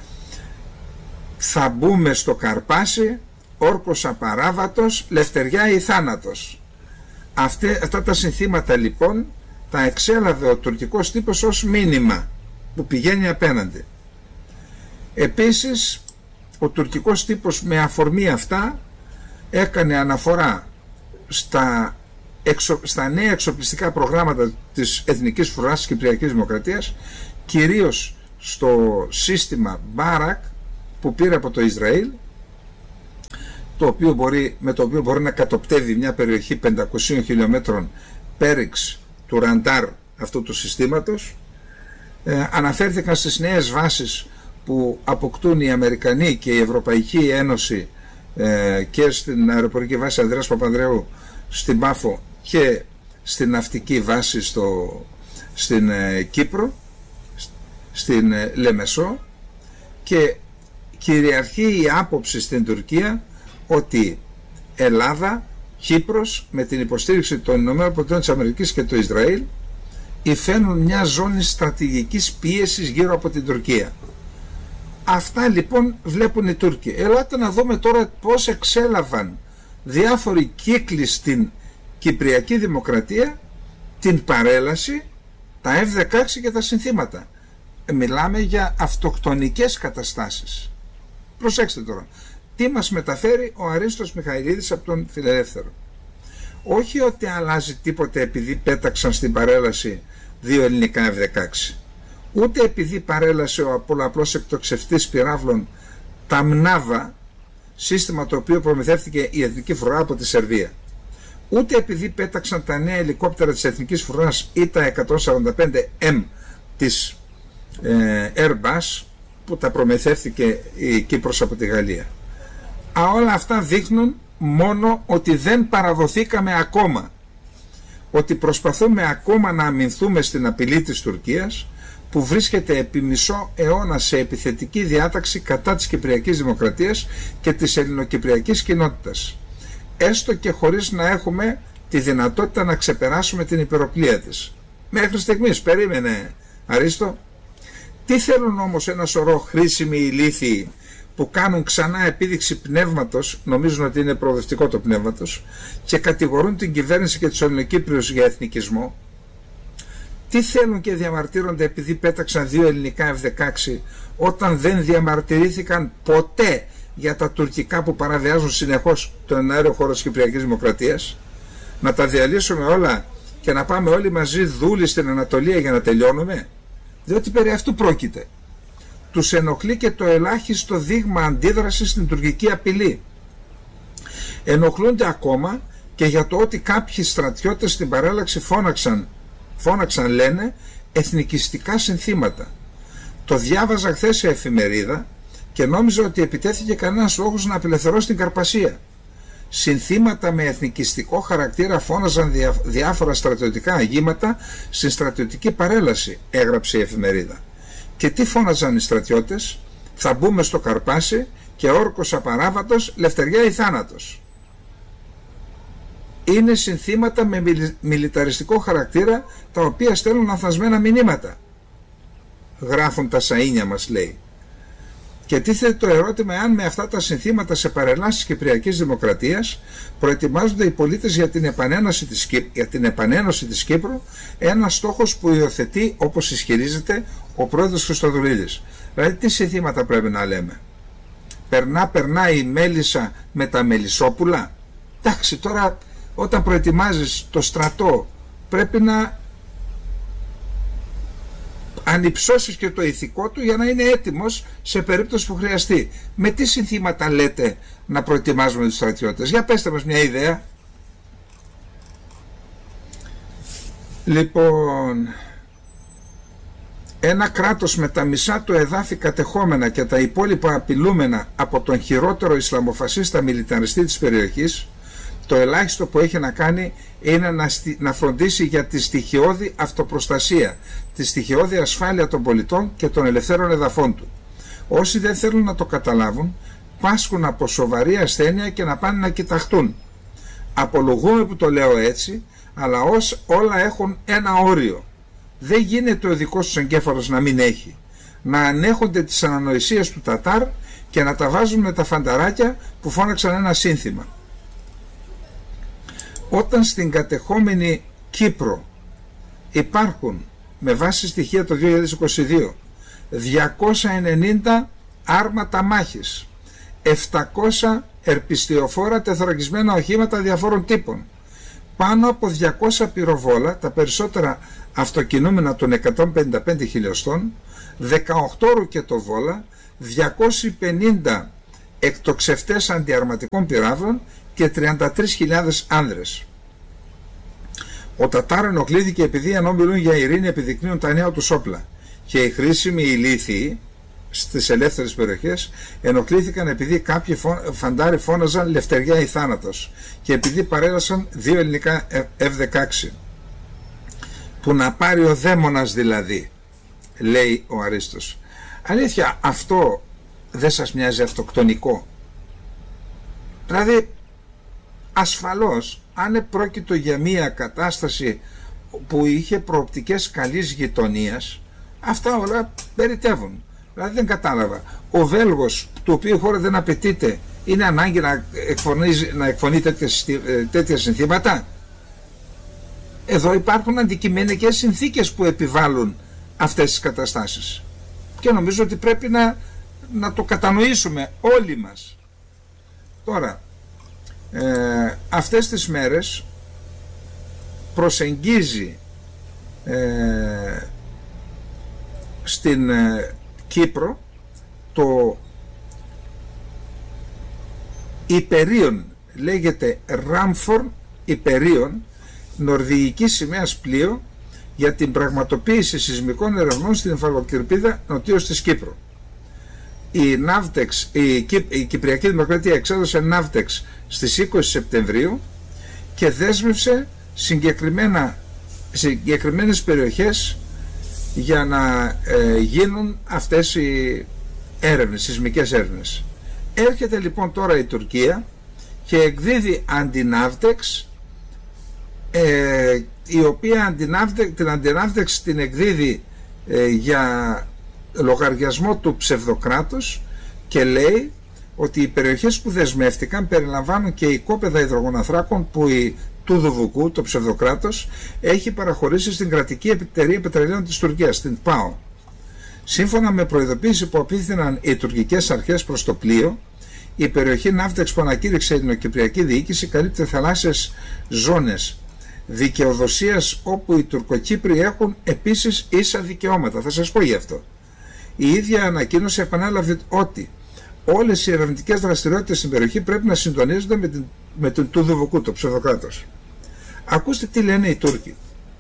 Θα μπούμε στο Καρπάσι, όρκος απαράβατος, λευτεριά ή θάνατος. Αυτέ, αυτά τα συνθήματα λοιπόν τα εξέλαβε ο τουρκικός τύπος ως μήνυμα που πηγαίνει απέναντι. Επίσης ο τουρκικός τύπος με αφορμή αυτά έκανε αναφορά στα, εξο, στα νέα εξοπλιστικά προγράμματα της Εθνικής Φρουράς της Κυπριακής Δημοκρατίας, κυρίως στο σύστημα Μπάρακ που πήρε από το Ισραήλ, το οποίο μπορεί, με το οποίο μπορεί να κατοπτεύει μια περιοχή πεντακόσιων χιλιόμετρων πέριξ του ραντάρ αυτού του συστήματος. Ε, αναφέρθηκαν στις νέες βάσεις που αποκτούν οι Αμερικανοί και η Ευρωπαϊκή Ένωση ε, και στην αεροπορική βάση Ανδρέας Παπανδρέου στην Πάφο και στην ναυτική βάση στο, στην ε, Κύπρο, στην ε, Λεμεσό, και κυριαρχεί η άποψη στην Τουρκία ότι Ελλάδα, Κύπρος με την υποστήριξη των ΗΠΑ και του Ισραήλ υφαίνουν μια ζώνη στρατηγικής πίεσης γύρω από την Τουρκία. Αυτά λοιπόν βλέπουν οι Τούρκοι. Ελάτε να δούμε τώρα πώς εξέλαβαν διάφοροι κύκλοι στην Κυπριακή Δημοκρατία την παρέλαση, τα εφ δεκαέξι και τα συνθήματα. Μιλάμε για αυτοκτονικές καταστάσεις. Προσέξτε τώρα, τι μας μεταφέρει ο Αρίστος Μιχαηλίδης από τον Φιλελεύθερο. Όχι ότι αλλάζει τίποτε επειδή πέταξαν στην παρέλαση δύο ελληνικά εφ δεκαέξι, ούτε επειδή παρέλασε ο πολλαπλός εκτοξευτής πυράβλων τα Μνάβα, σύστημα το οποίο προμηθεύτηκε η Εθνική Φρουρά από τη Σερβία, ούτε επειδή πέταξαν τα νέα ελικόπτερα της Εθνικής Φρουράς ή τα εκατόν σαράντα πέντε εμ της ε, Airbus που τα προμηθεύτηκε η Κύπρος από τη Γαλλία. Α, όλα αυτά δείχνουν μόνο ότι δεν παραδοθήκαμε ακόμα, ότι προσπαθούμε ακόμα να αμυνθούμε στην απειλή της Τουρκίας, που βρίσκεται επί μισό αιώνα σε επιθετική διάταξη κατά της Κυπριακής Δημοκρατίας και της ελληνοκυπριακής κοινότητας, έστω και χωρίς να έχουμε τη δυνατότητα να ξεπεράσουμε την υπεροπλία της. Μέχρι στιγμής, περίμενε Αρίστο. Τι θέλουν όμως ένα σωρό χρήσιμοι ηλίθιοι που κάνουν ξανά επίδειξη πνεύματος, νομίζουν ότι είναι προοδευτικό το πνεύματος, και κατηγορούν την κυβέρνηση και τους Ελληνοκύπριους για εθνικισμό? Τι θέλουν και διαμαρτύρονται επειδή πέταξαν δύο ελληνικά εφ δεκαέξι όταν δεν διαμαρτυρήθηκαν ποτέ για τα τουρκικά που παραβιάζουν συνεχώς τον αέριο χώρο της Κυπριακής Δημοκρατίας? Να τα διαλύσουμε όλα και να πάμε όλοι μαζί δούλοι στην Ανατολία για να τελειώνουμε? Διότι περί αυτού πρόκειται. Τους ενοχλεί και το ελάχιστο δείγμα αντίδρασης στην τουρκική απειλή. Ενοχλούνται ακόμα και για το ότι κάποιοι στρατιώτες στην παρέλαξη φώναξαν, φώναξαν λένε, εθνικιστικά συνθήματα. Το διάβαζα χθες σε εφημερίδα και νόμιζα ότι επιτέθηκε κανένας λόγος να απελευθερώσει την Καρπασία. Συνθήματα με εθνικιστικό χαρακτήρα φώναζαν διά, διάφορα στρατιωτικά αγήματα στην στρατιωτική παρέλαση, έγραψε η εφημερίδα. Και τι φώναζαν οι στρατιώτες? Θα μπούμε στο Καρπάσι και όρκος απαράβατος, λευτεριά ή θάνατος. Είναι συνθήματα με μιλιταριστικό χαρακτήρα, τα οποία στέλνουν ανθασμένα μηνύματα. Γράφουν τα σαΐνια μας, λέει. Και τίθεται το ερώτημα αν με αυτά τα συνθήματα σε παρελάσεις της Κυπριακής Δημοκρατίας προετοιμάζονται οι πολίτες για την επανένωση της, για την επανένωση της Κύπρου, ένας στόχος που υιοθετεί, όπως ισχυρίζεται, ο πρόεδρος Χριστοδουλίδης. Δηλαδή τι συνθήματα πρέπει να λέμε? Περνά, περνά η μέλισσα με τα μελισσόπουλα. Εντάξει, τώρα όταν προετοιμάζεις το στρατό πρέπει να ανυψώσεις και το ηθικό του για να είναι έτοιμος σε περίπτωση που χρειαστεί. Με τι συνθήματα λέτε να προετοιμάζουμε τους στρατιώτες? Για πέστε μας μια ιδέα. Λοιπόν, ένα κράτος με τα μισά του εδάφη κατεχόμενα και τα υπόλοιπα απειλούμενα από τον χειρότερο Ισλαμοφασίστα μιλιταριστή της περιοχής, το ελάχιστο που έχει να κάνει είναι να, να φροντίσει για τη στοιχειώδη αυτοπροστασία, τη στοιχειώδη ασφάλεια των πολιτών και των ελευθέρων εδαφών του. Όσοι δεν θέλουν να το καταλάβουν, πάσχουν από σοβαρή ασθένεια και να πάνε να κοιταχτούν. Απολογούμε που το λέω έτσι, αλλά ως όλα έχουν ένα όριο. Δεν γίνεται ο δικός τους εγκέφαλος να μην έχει. Να ανέχονται τις ανανοησίες του Τατάρ και να τα βάζουν με τα φανταράκια που φώναξαν ένα σύνθημα. Όταν στην κατεχόμενη Κύπρο υπάρχουν, με βάση στοιχεία το δύο χιλιάδες είκοσι δύο, διακόσια ενενήντα άρματα μάχης, επτακόσια ερπιστιοφόρα τεθωρακισμένα οχήματα διαφόρων τύπων, πάνω από διακόσια πυροβόλα, τα περισσότερα αυτοκινούμενα των εκατόν πενήντα πέντε χιλιοστών, δεκαοκτώ ρουκετοβόλα, διακόσιοι πενήντα εκτοξευτές αντιαρματικών πυράβλων και τριάντα τρεις χιλιάδες άνδρες. Ο Τατάρ ενοχλήθηκε επειδή ενώ μιλούν για ειρήνη επιδεικνύουν τα νέα τους όπλα, και οι χρήσιμοι ηλίθιοι στις ελεύθερες περιοχές ενοχλήθηκαν επειδή κάποιοι φαντάροι φώναζαν «Λευτεριά ή θάνατος» και επειδή παρέλασαν δύο ελληνικά εφ δεκαέξι. Που να πάρει ο δαίμονας δηλαδή, λέει ο Αρίστος. Αλήθεια, αυτό δεν σας μοιάζει αυτοκτονικό? Δηλαδή, ασφαλώς, αν πρόκειτο για μια κατάσταση που είχε προοπτικές καλής γειτονίας, αυτά όλα περιτεύουν. Δηλαδή δεν κατάλαβα. Ο Βέλγος, του οποίου η χώρα δεν απαιτείται, είναι ανάγκη να εκφωνεί, να εκφωνεί τέτοια, τέτοια συνθήματα? Εδώ υπάρχουν αντικειμενικές συνθήκες που επιβάλλουν αυτές τις καταστάσεις και νομίζω ότι πρέπει να, να το κατανοήσουμε όλοι μας. Τώρα, ε, αυτές τις μέρες προσεγγίζει ε, στην ε, Κύπρο το υπερίον, λέγεται Ράμφορν υπερίον, νορβηγική σημαίας πλοίο για την πραγματοποίηση σεισμικών ερευνών στην Υφαλοκρηπίδα νοτίως της Κύπρου. Η Ναύτεξ, η, Κύ, η Κυπριακή Δημοκρατία εξέδωσε Ναύτεξ στις είκοσι Σεπτεμβρίου και δέσμευσε συγκεκριμένα, συγκεκριμένες περιοχές για να ε, γίνουν αυτές οι έρευνες, σεισμικές έρευνες. Έρχεται λοιπόν τώρα η Τουρκία και εκδίδει αντιναύτεξ, ε, η οποία αντιναύτεξ, την αντιναύτεξ την εκδίδει ε, για λογαριασμό του ψευδοκράτους και λέει ότι οι περιοχές που δεσμεύτηκαν περιλαμβάνουν και οικόπεδα υδρογοναθράκων που η του Δουβουκού, το ψευδοκράτος, έχει παραχωρήσει στην κρατική εταιρεία πετρελαίων της Τουρκίας, την ΠΑΟ. Σύμφωνα με προειδοποίηση που απίθυναν οι τουρκικές αρχές προς το πλοίο, η περιοχή Ναύτεξ που ανακήρυξε η ελληνοκυπριακή διοίκηση καλύπτει θαλάσσιες ζώνες δικαιοδοσίας όπου οι Τουρκοκύπροι έχουν επίσης ίσα δικαιώματα. Θα σας πω γι' αυτό. Η ίδια ανακοίνωση επανέλαβε ότι όλες οι ερευνητικές δραστηριότητες στην περιοχή πρέπει να συντονίζονται με την, με τον του Δουβουκού, το ψευδοκράτος. Ακούστε τι λένε οι Τούρκοι.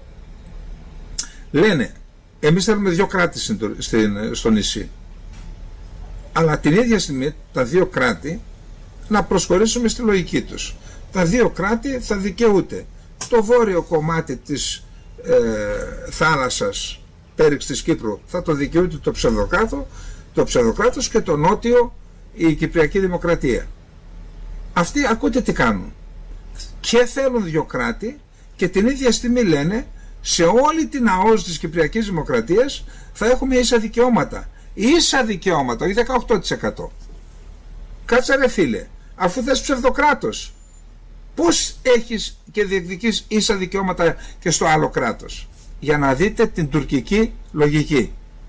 Λένε, εμείς θέλουμε δύο κράτη στην, στην, στο νησί. Αλλά την ίδια στιγμή τα δύο κράτη να προσχωρήσουμε στη λογική τους. Τα δύο κράτη θα δικαιούται το βόρειο κομμάτι της ε, θάλασσας πέριξ της Κύπρου θα το δικαιούται το ψευδοκράτο, το ψευδοκράτος και το νότιο η Κυπριακή Δημοκρατία. Αυτοί ακούτε τι κάνουν. Και θέλουν δύο κράτη και την ίδια στιγμή λένε σε όλη την ΑΟΣ της Κυπριακής Δημοκρατίας θα έχουμε ίσα δικαιώματα. Ίσα δικαιώματα, όχι δεκαοκτώ τοις εκατό. Κάτσε ρε φίλε, αφού θες ψευδοκράτος, πώς έχεις και διεκδικείς ίσα δικαιώματα και στο άλλο κράτος? Για να δείτε την τουρκική λογική.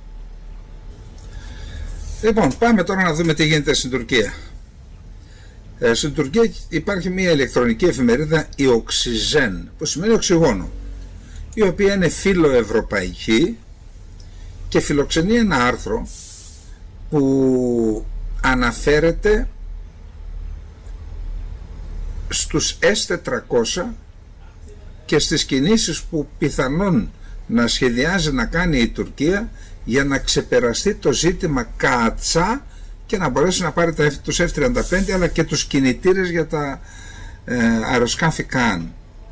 Λοιπόν, πάμε τώρα να δούμε τι γίνεται στην Τουρκία. Ε, στην Τουρκία υπάρχει μια ηλεκτρονική εφημερίδα, η Οξιζέν, που σημαίνει οξυγόνο, η οποία είναι φιλοευρωπαϊκή και φιλοξενεί ένα άρθρο που αναφέρεται στους ες τετρακόσια και στις κινήσεις που πιθανόν να σχεδιάζει να κάνει η Τουρκία για να ξεπεραστεί το ζήτημα Κατσά και να μπορέσει να πάρει τους εφ τριάντα πέντε αλλά και τους κινητήρες για τα ε, αεροσκάφη Καν.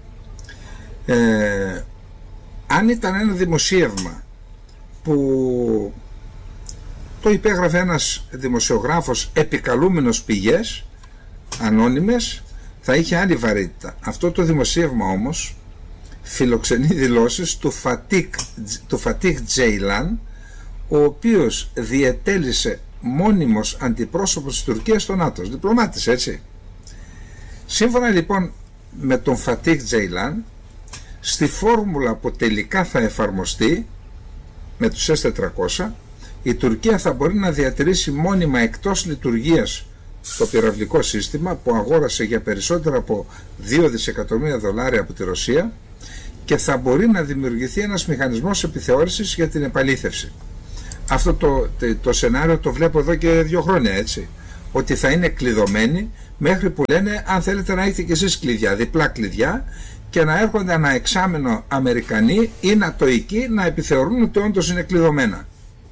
Ε, αν ήταν ένα δημοσίευμα που το υπέγραφε ένας δημοσιογράφος επικαλούμενος πηγές ανώνυμες, θα είχε άλλη βαρύτητα. Αυτό το δημοσίευμα όμως φιλοξενεί δηλώσεις του Φατίχ, του Φατίχ Τζέιλαν, ο οποίος διετέλησε μόνιμος αντιπρόσωπος της Τουρκίας στο ΝΑΤΟ, διπλωμάτης, έτσι. Σύμφωνα λοιπόν με τον Φατίχ Τζέιλαν, στη φόρμουλα που τελικά θα εφαρμοστεί με τους ες τετρακόσια, η Τουρκία θα μπορεί να διατηρήσει μόνιμα εκτός λειτουργίας το πυραυλικό σύστημα που αγόρασε για περισσότερα από δύο δισεκατομμύρια δολάρια από τη Ρωσία και θα μπορεί να δημιουργηθεί ένας μηχανισμός επιθεώρησης για την επαλήθευση. Αυτό το, το, το σενάριο το βλέπω εδώ και δύο χρόνια, έτσι, ότι θα είναι κλειδωμένοι μέχρι που λένε αν θέλετε να έχετε και εσείς κλειδιά, διπλά κλειδιά, και να έρχονται ένα εξάμηνο Αμερικανοί ή νατοικοί να επιθεωρούν ότι όντως είναι κλειδωμένα.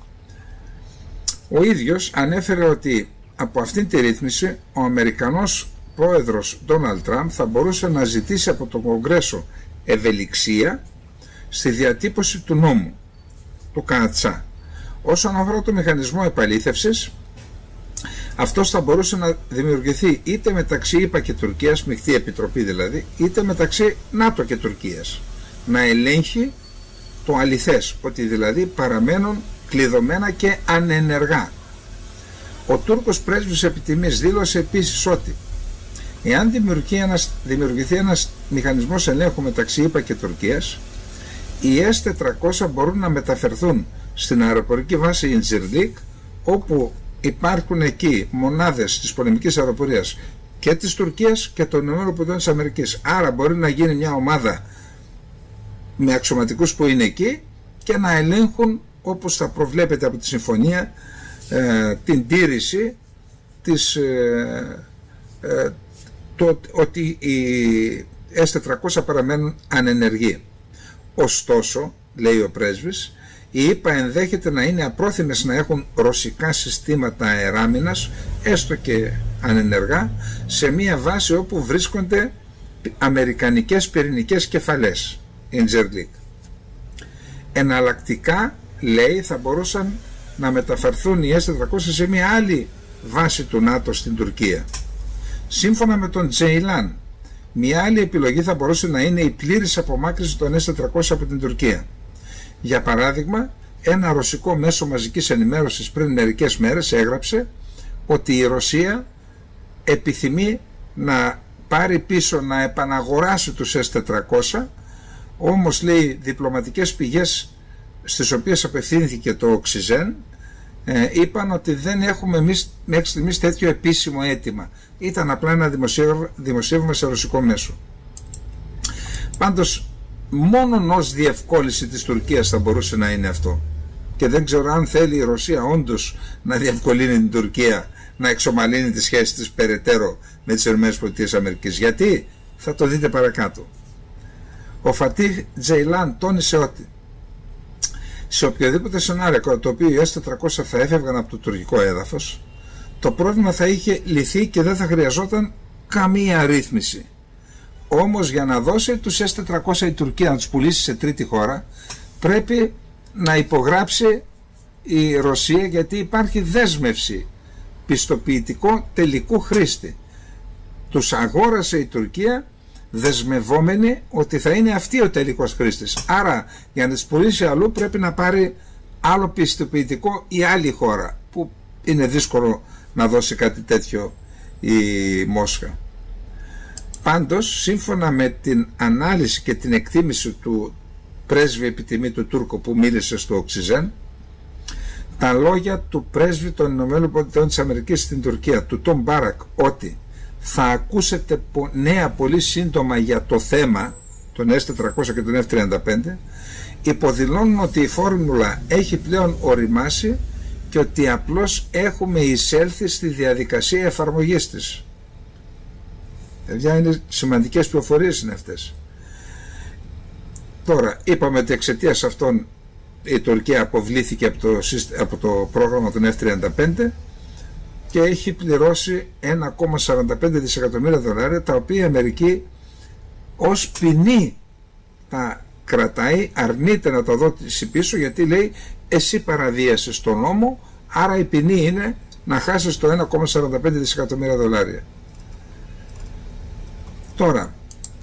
Ο ίδιος ανέφερε ότι από αυτήν τη ρύθμιση ο Αμερικανός πρόεδρος Ντόναλντ Τραμπ θα μπορούσε να ζητήσει από το Κογκρέσο ευελιξία στη διατύπωση του νόμου του Κατσά. Όσον αφορά το μηχανισμό επαλήθευσης, αυτός θα μπορούσε να δημιουργηθεί είτε μεταξύ ΗΠΑ και Τουρκίας, μεικτή επιτροπή δηλαδή, είτε μεταξύ ΝΑΤΟ και Τουρκίας, να ελέγχει το αληθές, ότι δηλαδή παραμένουν κλειδωμένα και ανενεργά. Ο Τούρκος πρέσβης επιτιμής δήλωσε επίσης ότι εάν δημιουργηθεί ένας, δημιουργηθεί ένας μηχανισμός ελέγχου μεταξύ ΗΠΑ και Τουρκίας, οι ες τετρακόσια μπορούν να μεταφερθούν στην αεροπορική βάση Ιντζιρλίκ, όπου υπάρχουν εκεί μονάδες της πολεμικής αεροπορίας και της Τουρκίας και των ΗΠΑ. Άρα μπορεί να γίνει μια ομάδα με αξιωματικούς που είναι εκεί και να ελέγχουν, όπως θα προβλέπεται από τη συμφωνία, ε, την τήρηση της, ε, ε, το, ότι οι ες τετρακόσια παραμένουν ανενεργοί. Ωστόσο, λέει ο πρέσβης, οι ΗΠΑ ενδέχεται να είναι απρόθυμες να έχουν ρωσικά συστήματα αεράμινας, έστω και ανενεργά, σε μια βάση όπου βρίσκονται αμερικανικές πυρηνικές κεφαλές, Ιντζιρλίκ. Εναλλακτικά, λέει, θα μπορούσαν να μεταφερθούν οι ες τετρακόσια σε μια άλλη βάση του ΝΑΤΟ στην Τουρκία. Σύμφωνα με τον Τζέιλαν, μια άλλη επιλογή θα μπορούσε να είναι η πλήρης απομάκρυνση των ες τετρακόσια από την Τουρκία. Για παράδειγμα, ένα ρωσικό μέσο μαζικής ενημέρωσης πριν μερικές μέρες έγραψε ότι η Ρωσία επιθυμεί να πάρει πίσω, να επαναγοράσει τους ες τετρακόσια, όμως, λέει, διπλωματικές πηγές στις οποίες απευθύνθηκε το Οξιζέν ε, είπαν ότι δεν έχουμε εμείς μέχρι στιγμής τέτοιο επίσημο αίτημα. Ήταν απλά ένα δημοσίευμα σε ρωσικό μέσο. Πάντως, μόνον ως διευκόλυνση της Τουρκίας θα μπορούσε να είναι αυτό. Και δεν ξέρω αν θέλει η Ρωσία όντως να διευκολύνει την Τουρκία να εξομαλύνει τις σχέσεις της περαιτέρω με τις ΗΠΑ. Γιατί? Θα το δείτε παρακάτω. Ο Φατίχ Τζέιλαν τόνισε ότι σε οποιοδήποτε σενάριο κατά το οποίο οι ες τετρακόσια θα έφευγαν από το τουρκικό έδαφος, το πρόβλημα θα είχε λυθεί και δεν θα χρειαζόταν καμία ρύθμιση. Όμως, για να δώσει τους ες τετρακόσια η Τουρκία να τους πουλήσει σε τρίτη χώρα, πρέπει να υπογράψει η Ρωσία, γιατί υπάρχει δέσμευση πιστοποιητικό τελικού χρήστη. Τους αγόρασε η Τουρκία δεσμευόμενη ότι θα είναι αυτή ο τελικός χρήστης. Άρα, για να τις πουλήσει αλλού πρέπει να πάρει άλλο πιστοποιητικό η άλλη χώρα, που είναι δύσκολο να δώσει κάτι τέτοιο η Μόσχα. Πάντως, σύμφωνα με την ανάλυση και την εκτίμηση του πρέσβη επιτιμή του Τούρκου που μίλησε στο Οξιζέν, τα λόγια του πρέσβη των ΗΠΑ στην Τουρκία, του Τόμ Μπάρακ, ότι θα ακούσετε νέα πολύ σύντομα για το θέμα των ες τετρακόσια και των εφ τριάντα πέντε, υποδηλώνουν ότι η φόρμουλα έχει πλέον οριμάσει και ότι απλώς έχουμε εισέλθει στη διαδικασία εφαρμογής της. Παιδιά, είναι σημαντικές πληροφορίες είναι αυτές. Τώρα είπαμε ότι εξαιτίας αυτών η Τουρκία αποβλήθηκε από το, από το πρόγραμμα των εφ τριάντα πέντε και έχει πληρώσει ένα κόμμα σαράντα πέντε δισεκατομμύρια δολάρια, τα οποία η Αμερική ως ποινή τα κρατάει, αρνείται να τα δώσει πίσω, γιατί λέει εσύ παραβίασες τον νόμο, άρα η ποινή είναι να χάσεις το ένα κόμμα σαράντα πέντε δισεκατομμύρια δολάρια. Τώρα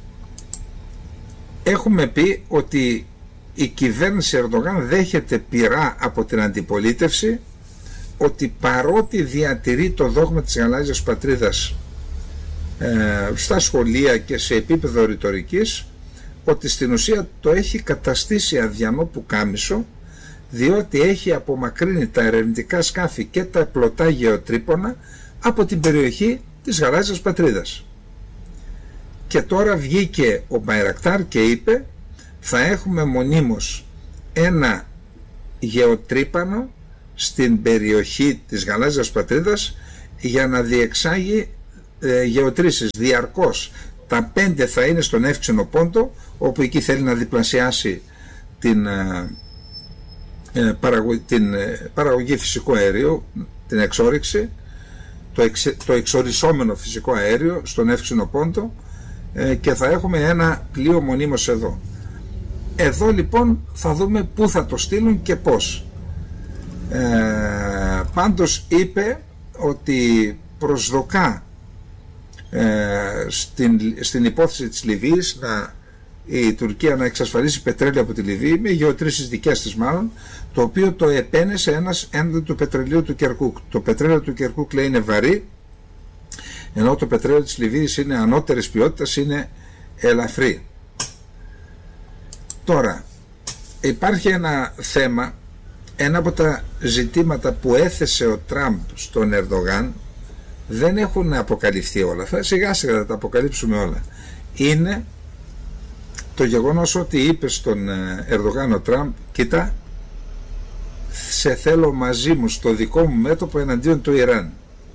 έχουμε πει ότι η κυβέρνηση Ερντογάν δέχεται πειρά από την αντιπολίτευση, ότι παρότι διατηρεί το δόγμα της γαλάζιας πατρίδας ε, στα σχολεία και σε επίπεδο ρητορικής, ότι στην ουσία το έχει καταστήσει αδιανό πουκάμισο, διότι έχει απομακρύνει τα ερευνητικά σκάφη και τα πλωτά γεωτρύπωνα από την περιοχή της γαλάζιας πατρίδας. Και τώρα βγήκε ο Μπαϊρακτάρ και είπε θα έχουμε μονίμως ένα γεωτρύπανο στην περιοχή της γαλάζιας πατρίδας για να διεξάγει ε, γεωτρήσεις διαρκώς. Τα πέντε θα είναι στον Εύξηνο Πόντο, όπου εκεί θέλει να διπλασιάσει την, ε, ε, παραγω, την ε, παραγωγή φυσικού αερίου, την εξόρυξη, το, εξ, το εξορισόμενο φυσικό αέριο στον Εύξηνο Πόντο, ε, και θα έχουμε ένα πλοίο μονίμως εδώ. Εδώ λοιπόν θα δούμε πού θα το στείλουν και πώς. Ε, πάντως είπε ότι προσδοκά ε, στην, στην υπόθεση της Λιβύης να, η Τουρκία να εξασφαλίσει πετρέλαιο από τη Λιβύη, με γεωτρήσεις δικές της μάλλον, το οποίο το επένεσε ένας έναντι του πετρελαίου του Κερκούκ. Το πετρέλαιο του Κερκούκ λέει είναι βαρύ, ενώ το πετρέλαιο της Λιβύης είναι ανώτερης ποιότητας, είναι ελαφρύ. Τώρα υπάρχει ένα θέμα, ένα από τα ζητήματα που έθεσε ο Τραμπ στον Ερντογάν, δεν έχουν αποκαλυφθεί όλα, θα σιγά σιγά θα τα αποκαλύψουμε όλα, είναι το γεγονός ότι είπε στον Ερντογάν ο Τραμπ, κοίτα, σε θέλω μαζί μου στο δικό μου μέτωπο εναντίον του Ιράν.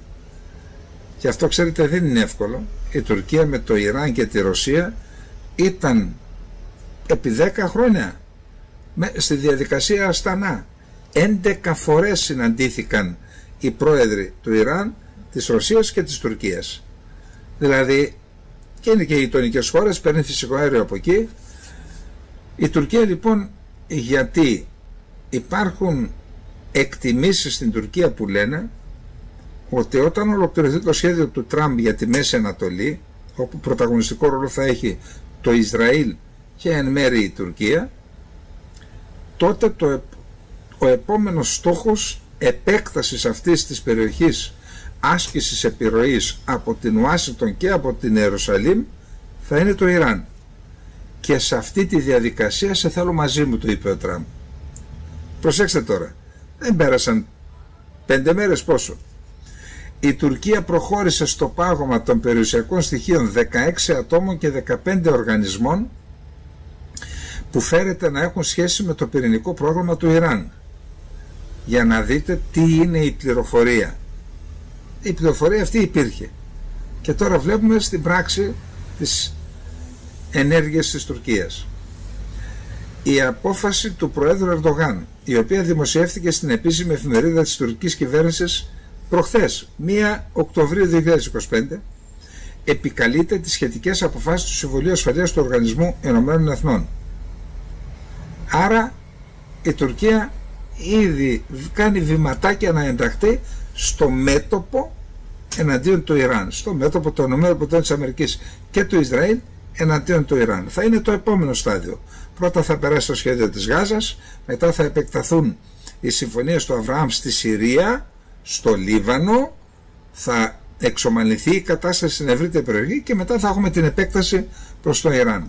Και αυτό ξέρετε δεν είναι εύκολο. Η Τουρκία με το Ιράν και τη Ρωσία ήταν επί δέκα χρόνια στη διαδικασία Αστανά. έντεκα φορές συναντήθηκαν οι πρόεδροι του Ιράν, της Ρωσίας και της Τουρκίας. Δηλαδή, και είναι και οι γειτονικές χώρες, παίρνει φυσικό αέριο από εκεί. Η Τουρκία λοιπόν, γιατί υπάρχουν εκτιμήσεις στην Τουρκία που λένε ότι όταν ολοκληρωθεί το σχέδιο του Τραμπ για τη Μέση Ανατολή, όπου πρωταγωνιστικό ρόλο θα έχει το Ισραήλ και εν μέρει η Τουρκία, τότε το, ο επόμενος στόχος επέκτασης αυτής της περιοχής άσκησης επιρροής από την Ουάσιγκτον και από την Ιερουσαλήμ θα είναι το Ιράν. Και σε αυτή τη διαδικασία σε θέλω μαζί μου, το είπε ο Τραμπ. Προσέξτε τώρα, δεν πέρασαν πέντε μέρες, πόσο. Η Τουρκία προχώρησε στο πάγωμα των περιουσιακών στοιχείων δεκαέξι ατόμων και δεκαπέντε οργανισμών που φέρεται να έχουν σχέση με το πυρηνικό πρόγραμμα του Ιράν. Για να δείτε τι είναι η πληροφορία. Η πληροφορία αυτή υπήρχε. Και τώρα βλέπουμε στην πράξη τις ενέργειες της Τουρκίας. Η απόφαση του Προέδρου Ερντογάν, η οποία δημοσιεύτηκε στην επίσημη εφημερίδα της τουρκικής κυβέρνησης προχθές, πρώτη Οκτωβρίου δύο χιλιάδες είκοσι πέντε, επικαλείται τις σχετικές αποφάσεις του Συμβουλίου Ασφαλείας του Οργανισμού Ηνωμένων Εθνών. Άρα η Τουρκία ήδη κάνει βηματάκια να ενταχθεί στο μέτωπο εναντίον του Ιράν, στο μέτωπο των ΗΠΑ και του Ισραήλ εναντίον του Ιράν. Θα είναι το επόμενο στάδιο. Πρώτα θα περάσει το σχέδιο της Γάζας, μετά θα επεκταθούν οι συμφωνίες του Αβραάμ στη Συρία, στο Λίβανο, θα εξομαλυνθεί η κατάσταση στην ευρύτερη περιοχή και μετά θα έχουμε την επέκταση προς το Ιράν.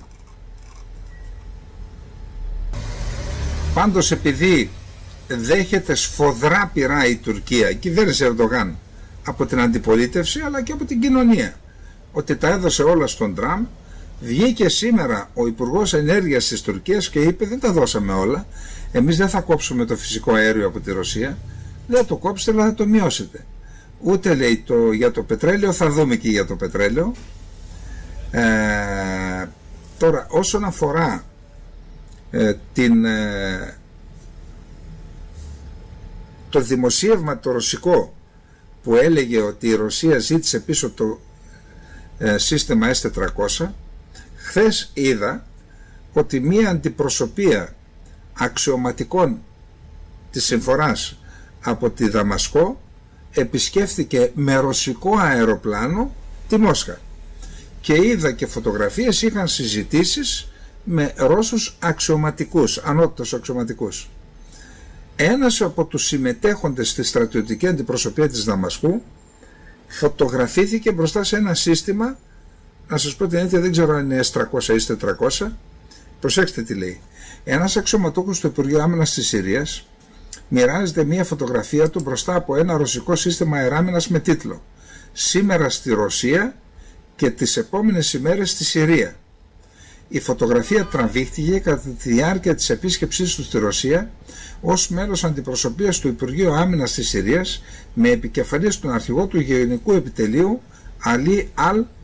Πάντως, επειδή δέχεται σφοδρά πειρά η Τουρκία, η κυβέρνηση Ερντογάν, από την αντιπολίτευση αλλά και από την κοινωνία, ότι τα έδωσε όλα στον Τραμπ, βγήκε σήμερα ο Υπουργός Ενέργειας της Τουρκίας και είπε δεν τα δώσαμε όλα, εμείς δεν θα κόψουμε το φυσικό αέριο από τη Ρωσία, δεν το κόψετε αλλά θα το μειώσετε. Ούτε λέει το, για το πετρέλαιο, θα δούμε και για το πετρέλαιο. Ε, τώρα όσον αφορά ε, την, ε, το δημοσίευμα το ρωσικό που έλεγε ότι η Ρωσία ζήτησε πίσω το ε, σύστημα ες τετρακόσια, χθες είδα ότι μία αντιπροσωπεία αξιωματικών της συμφοράς από τη Δαμασκό επισκέφθηκε με ρωσικό αεροπλάνο τη Μόσχα και είδα και φωτογραφίες, είχαν συζητήσεις με Ρώσους αξιωματικούς, ανώτατους αξιωματικούς. Ένας από τους συμμετέχοντες στη στρατιωτική αντιπροσωπεία της Δαμασκού φωτογραφήθηκε μπροστά σε ένα σύστημα, να σας πω την αλήθεια, δεν ξέρω αν είναι ες τριακόσια ή ες τετρακόσια. Προσέξτε τι λέει. Ένας αξιωματούχος του Υπουργείου Άμυνας της Συρίας μοιράζεται μία φωτογραφία του μπροστά από ένα ρωσικό σύστημα αεράμυνας με τίτλο «Σήμερα στη Ρωσία και τις επόμενες ημέρες στη Συρία». Η φωτογραφία τραβήχτηκε κατά τη διάρκεια της επίσκεψής του στη Ρωσία ως μέλος αντιπροσωπείας του Υπουργείου Άμυνας της Συρίας με επικεφαλής τον αρχηγό του Γενικού Επιτελείου Αλί Αλ